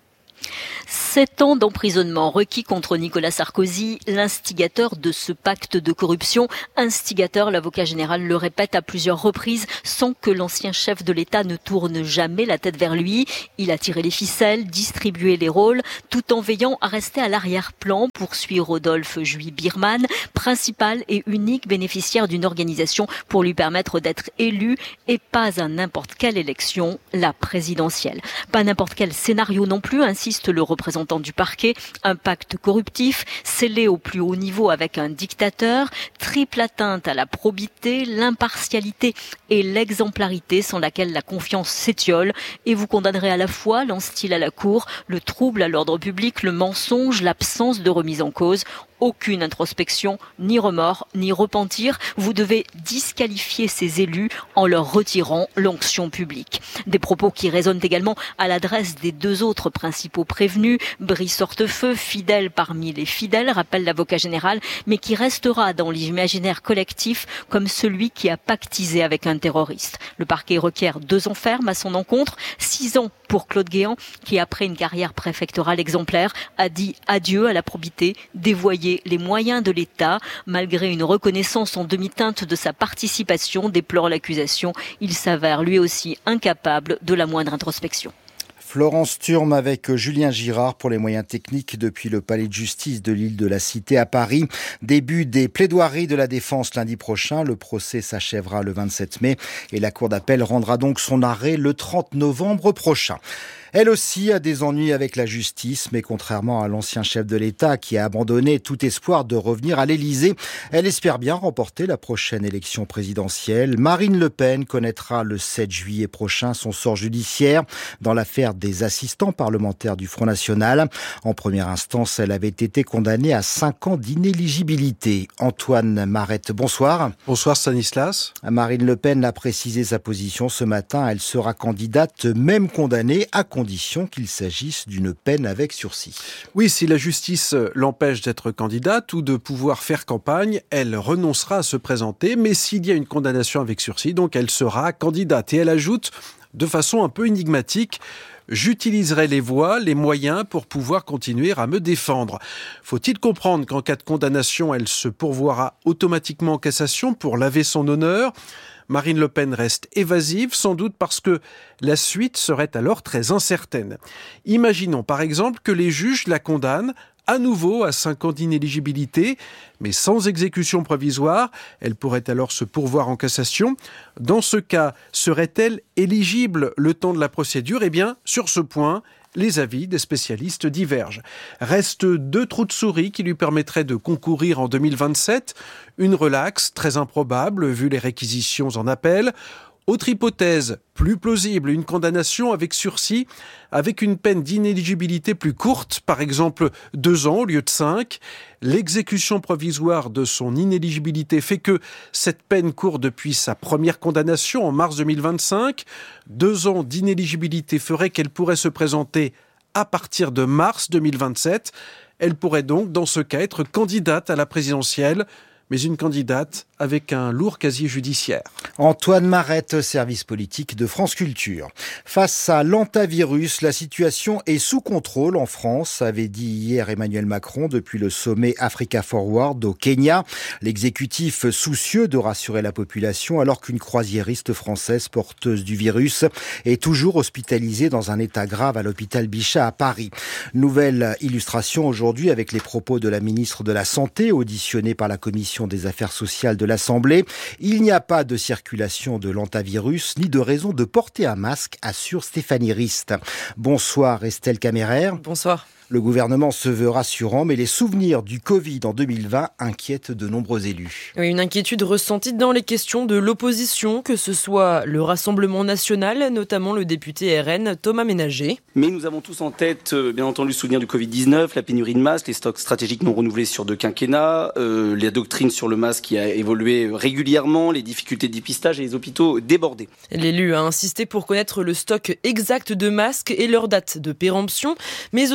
Sept ans d'emprisonnement requis contre Nicolas Sarkozy, l'instigateur de ce pacte de corruption. Instigateur, l'avocat général le répète à plusieurs reprises, sans que l'ancien chef de l'État ne tourne jamais la tête vers lui. Il a tiré les ficelles, distribué les rôles, tout en veillant à rester à l'arrière-plan, poursuit Rodolphe Jouy-Birman, principal et unique bénéficiaire d'une organisation pour lui permettre d'être élu, et pas à n'importe quelle élection, la présidentielle. Pas n'importe quel scénario non plus, insiste le représentant du parquet, un pacte corruptif, scellé au plus haut niveau avec un dictateur, triple atteinte à la probité, l'impartialité et l'exemplarité sans laquelle la confiance s'étiole, et vous condamnerez à la fois, lance-t-il à la cour, le trouble à l'ordre public, le mensonge, l'absence de remise en cause. Aucune introspection, ni remords, ni repentir. Vous devez disqualifier ces élus en leur retirant l'onction publique. Des propos qui résonnent également à l'adresse des deux autres principaux prévenus. Brice Hortefeux, fidèle parmi les fidèles, rappelle l'avocat général, mais qui restera dans l'imaginaire collectif comme celui qui a pactisé avec un terroriste. Le parquet requiert deux ans ferme à son encontre, six ans pour Claude Guéant, qui après une carrière préfectorale exemplaire a dit adieu à la probité, dévoyé les moyens de l'État. Malgré une reconnaissance en demi-teinte de sa participation, déplore l'accusation, il s'avère lui aussi incapable de la moindre introspection. Florence Thurm avec Julien Girard pour les moyens techniques depuis le palais de justice de l'île de la Cité à Paris. Début des plaidoiries de la défense lundi prochain. Le procès s'achèvera le vingt-sept mai et la cour d'appel rendra donc son arrêt le trente novembre prochain. Elle aussi a des ennuis avec la justice, mais contrairement à l'ancien chef de l'État qui a abandonné tout espoir de revenir à l'Élysée, elle espère bien remporter la prochaine élection présidentielle. Marine Le Pen connaîtra le sept juillet prochain son sort judiciaire dans l'affaire des assistants parlementaires du Front National. En première instance, elle avait été condamnée à cinq ans d'inéligibilité. Antoine Marette, bonsoir. Bonsoir Stanislas. Marine Le Pen a précisé sa position ce matin. Elle sera candidate, même condamnée, à condition qu'il s'agisse d'une peine avec sursis. Oui, si la justice l'empêche d'être candidate ou de pouvoir faire campagne, elle renoncera à se présenter, mais s'il y a une condamnation avec sursis, donc elle sera candidate. Et elle ajoute, de façon un peu énigmatique, « J'utiliserai les voies, les moyens pour pouvoir continuer à me défendre ». Faut-il comprendre qu'en cas de condamnation, elle se pourvoira automatiquement en cassation pour laver son honneur ? Marine Le Pen reste évasive, sans doute parce que la suite serait alors très incertaine. Imaginons par exemple que les juges la condamnent à nouveau à cinq ans d'inéligibilité, mais sans exécution provisoire. Elle pourrait alors se pourvoir en cassation. Dans ce cas, serait-elle éligible le temps de la procédure ? Eh bien, sur ce point, les avis des spécialistes divergent. Restent deux trous de souris qui lui permettraient de concourir en deux mille vingt-sept. Une relaxe, très improbable, vu les réquisitions en appel. Autre hypothèse, plus plausible, une condamnation avec sursis, avec une peine d'inéligibilité plus courte, par exemple deux ans au lieu de cinq. L'exécution provisoire de son inéligibilité fait que cette peine court depuis sa première condamnation en mars deux mille vingt-cinq. Deux ans d'inéligibilité ferait qu'elle pourrait se présenter à partir de mars deux mille vingt-sept. Elle pourrait donc, dans ce cas, être candidate à la présidentielle, mais une candidate avec un lourd casier judiciaire. Antoine Marette, service politique de France Culture. Face à l'hantavirus, la situation est sous contrôle en France, avait dit hier Emmanuel Macron depuis le sommet Africa Forward au Kenya. L'exécutif soucieux de rassurer la population alors qu'une croisiériste française porteuse du virus est toujours hospitalisée dans un état grave à l'hôpital Bichat à Paris. Nouvelle illustration aujourd'hui avec les propos de la ministre de la Santé auditionnée par la commission des affaires sociales de l'Assemblée. Il n'y a pas de circulation de l'hantavirus ni de raison de porter un masque, assure Stéphanie Rist. Bonsoir Estelle Caméraire. Bonsoir. Le gouvernement se veut rassurant, mais les souvenirs du Covid en deux mille vingt inquiètent de nombreux élus. Oui, une inquiétude ressentie dans les questions de l'opposition, que ce soit le Rassemblement national, notamment le député R N Thomas Ménager. Mais nous avons tous en tête, bien entendu, le souvenir du Covid dix-neuf, la pénurie de masques, les stocks stratégiques non renouvelés sur deux quinquennats, euh, la doctrine sur le masque qui a évolué régulièrement, les difficultés de dépistage et les hôpitaux débordés. L'élu a insisté pour connaître le stock exact de masques et leur date de péremption, mais aussi le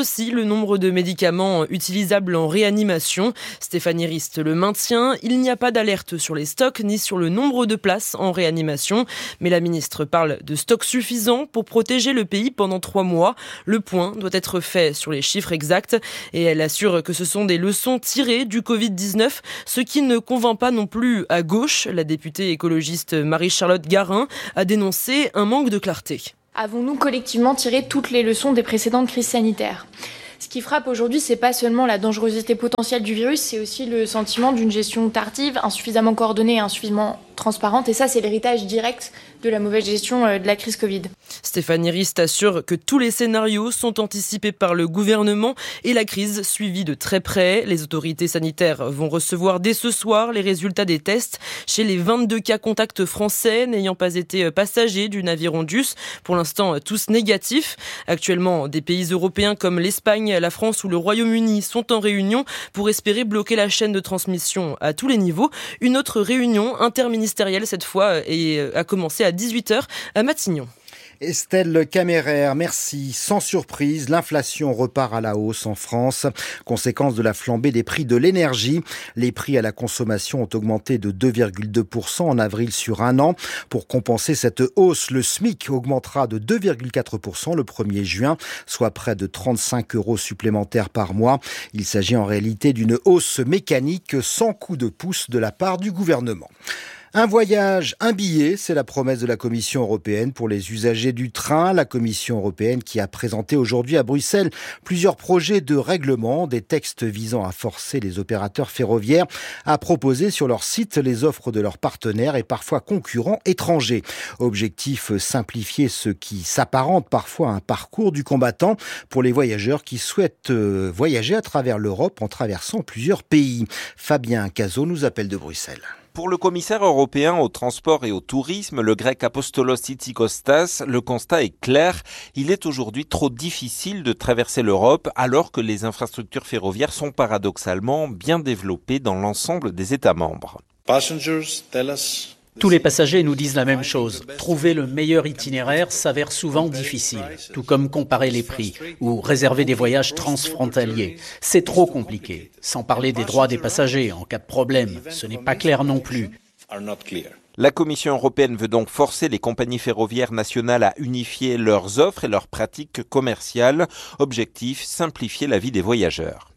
nombre de médicaments utilisables en réanimation. Stéphanie Rist le maintient. Il n'y a pas d'alerte sur les stocks ni sur le nombre de places en réanimation. Mais la ministre parle de stocks suffisants pour protéger le pays pendant trois mois. Le point doit être fait sur les chiffres exacts. Et elle assure que ce sont des leçons tirées du covid dix-neuf, ce qui ne convainc pas non plus à gauche. La députée écologiste Marie-Charlotte Garin a dénoncé un manque de clarté. Avons-nous collectivement tiré toutes les leçons des précédentes crises sanitaires ? Ce qui frappe aujourd'hui, c'est pas seulement la dangerosité potentielle du virus, c'est aussi le sentiment d'une gestion tardive, insuffisamment coordonnée et insuffisamment transparente. Et ça, c'est l'héritage direct de la mauvaise gestion de la crise Covid. Stéphanie Rist assure que tous les scénarios sont anticipés par le gouvernement et la crise suivie de très près. Les autorités sanitaires vont recevoir dès ce soir les résultats des tests chez les vingt-deux cas contacts français n'ayant pas été passagers du navire Ondus. Pour l'instant, tous négatifs. Actuellement, des pays européens comme l'Espagne, la France ou le Royaume-Uni sont en réunion pour espérer bloquer la chaîne de transmission à tous les niveaux. Une autre réunion interministérielle cette fois et a commencé à dix-huit heures à Matignon. Estelle Caméraire, merci. Sans surprise, l'inflation repart à la hausse en France. Conséquence de la flambée des prix de l'énergie. Les prix à la consommation ont augmenté de deux virgule deux pour cent en avril sur un an. Pour compenser cette hausse, le SMIC augmentera de deux virgule quatre pour cent le premier juin, soit près de trente-cinq euros supplémentaires par mois. Il s'agit en réalité d'une hausse mécanique sans coup de pouce de la part du gouvernement. Un voyage, un billet, c'est la promesse de la Commission européenne pour les usagers du train. La Commission européenne qui a présenté aujourd'hui à Bruxelles plusieurs projets de règlement, des textes visant à forcer les opérateurs ferroviaires à proposer sur leur site les offres de leurs partenaires et parfois concurrents étrangers. Objectif, simplifier ce qui s'apparente parfois à un parcours du combattant pour les voyageurs qui souhaitent voyager à travers l'Europe en traversant plusieurs pays. Fabien Cazot nous appelle de Bruxelles. Pour le commissaire européen au transport et au tourisme, le grec Apostolos Tsikostas, le constat est clair. Il est aujourd'hui trop difficile de traverser l'Europe alors que les infrastructures ferroviaires sont paradoxalement bien développées dans l'ensemble des États membres. Tous les passagers nous disent la même chose. Trouver le meilleur itinéraire s'avère souvent difficile, tout comme comparer les prix ou réserver des voyages transfrontaliers. C'est trop compliqué. Sans parler des droits des passagers en cas de problème, ce n'est pas clair non plus. La Commission européenne veut donc forcer les compagnies ferroviaires nationales à unifier leurs offres et leurs pratiques commerciales. Objectif, simplifier la vie des voyageurs.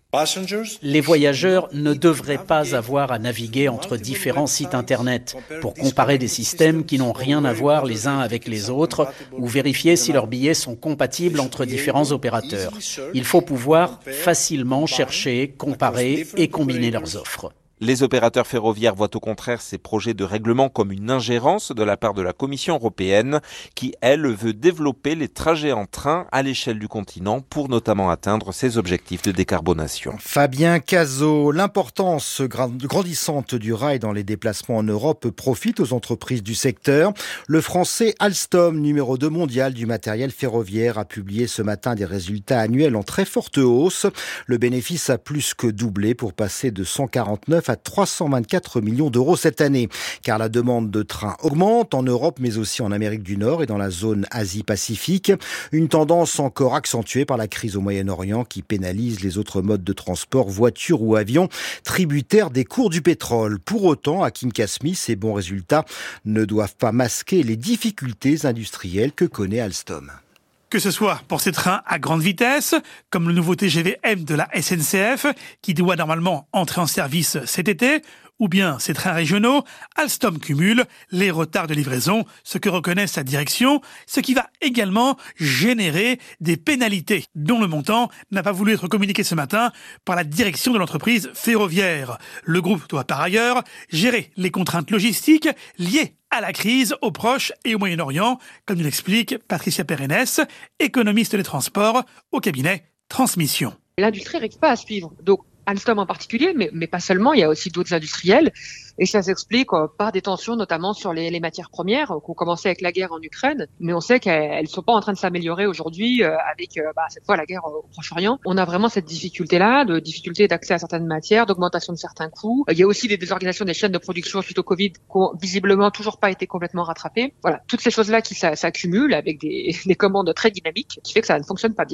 Les voyageurs ne devraient pas avoir à naviguer entre différents sites Internet pour comparer des systèmes qui n'ont rien à voir les uns avec les autres ou vérifier si leurs billets sont compatibles entre différents opérateurs. Il faut pouvoir facilement chercher, comparer et combiner leurs offres. Les opérateurs ferroviaires voient au contraire ces projets de règlement comme une ingérence de la part de la Commission européenne qui, elle, veut développer les trajets en train à l'échelle du continent pour notamment atteindre ses objectifs de décarbonation. Fabien Cazot, l'importance grandissante du rail dans les déplacements en Europe profite aux entreprises du secteur. Le français Alstom, numéro deux mondial du matériel ferroviaire, a publié ce matin des résultats annuels en très forte hausse. Le bénéfice a plus que doublé pour passer de cent quarante-neuf à trois cent vingt-quatre millions d'euros cette année, car la demande de trains augmente en Europe, mais aussi en Amérique du Nord et dans la zone Asie-Pacifique. Une tendance encore accentuée par la crise au Moyen-Orient qui pénalise les autres modes de transport, voitures ou avions, tributaires des cours du pétrole. Pour autant, Hakim Kasmi, ces bons résultats ne doivent pas masquer les difficultés industrielles que connaît Alstom. Que ce soit pour ces trains à grande vitesse, comme le nouveau T G V M de la S N C F, qui doit normalement entrer en service cet été, ou bien ces trains régionaux, Alstom cumule les retards de livraison, ce que reconnaît sa direction, ce qui va également générer des pénalités, dont le montant n'a pas voulu être communiqué ce matin par la direction de l'entreprise ferroviaire. Le groupe doit par ailleurs gérer les contraintes logistiques liées à la crise au Proche et au Moyen-Orient, comme nous l'explique Patricia Perennes, économiste des transports au cabinet Transmission. L'industrie n'arrive pas à suivre. Donc, Alstom en particulier, mais, mais pas seulement, il y a aussi d'autres industriels. Et ça s'explique euh, par des tensions, notamment sur les, les matières premières, euh, qui ont commencé avec la guerre en Ukraine. Mais on sait qu'elles ne sont pas en train de s'améliorer aujourd'hui euh, avec euh, bah, cette fois la guerre au Proche-Orient. On a vraiment cette difficulté-là, de difficulté d'accès à certaines matières, d'augmentation de certains coûts. Il y a aussi des désorganisations des chaînes de production suite au Covid qui ont visiblement toujours pas été complètement rattrapées. Voilà, toutes ces choses-là qui s'accumulent avec des, des commandes très dynamiques, qui fait que ça ne fonctionne pas bien.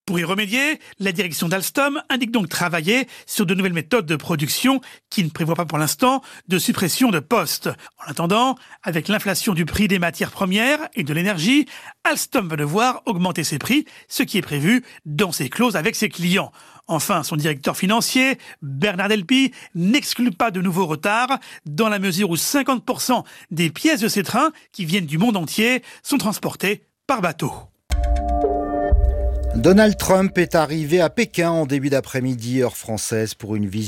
Pour y remédier, la direction d'Alstom indique donc travailler sur de nouvelles méthodes de production qui ne prévoient pas pour l'instant de suppression de postes. En attendant, avec l'inflation du prix des matières premières et de l'énergie, Alstom va devoir augmenter ses prix, ce qui est prévu dans ses clauses avec ses clients. Enfin, son directeur financier, Bernard Delpy, n'exclut pas de nouveaux retards dans la mesure où cinquante pour cent des pièces de ces trains qui viennent du monde entier sont transportées par bateau. Donald Trump est arrivé à Pékin en début d'après-midi, heure française, pour une visite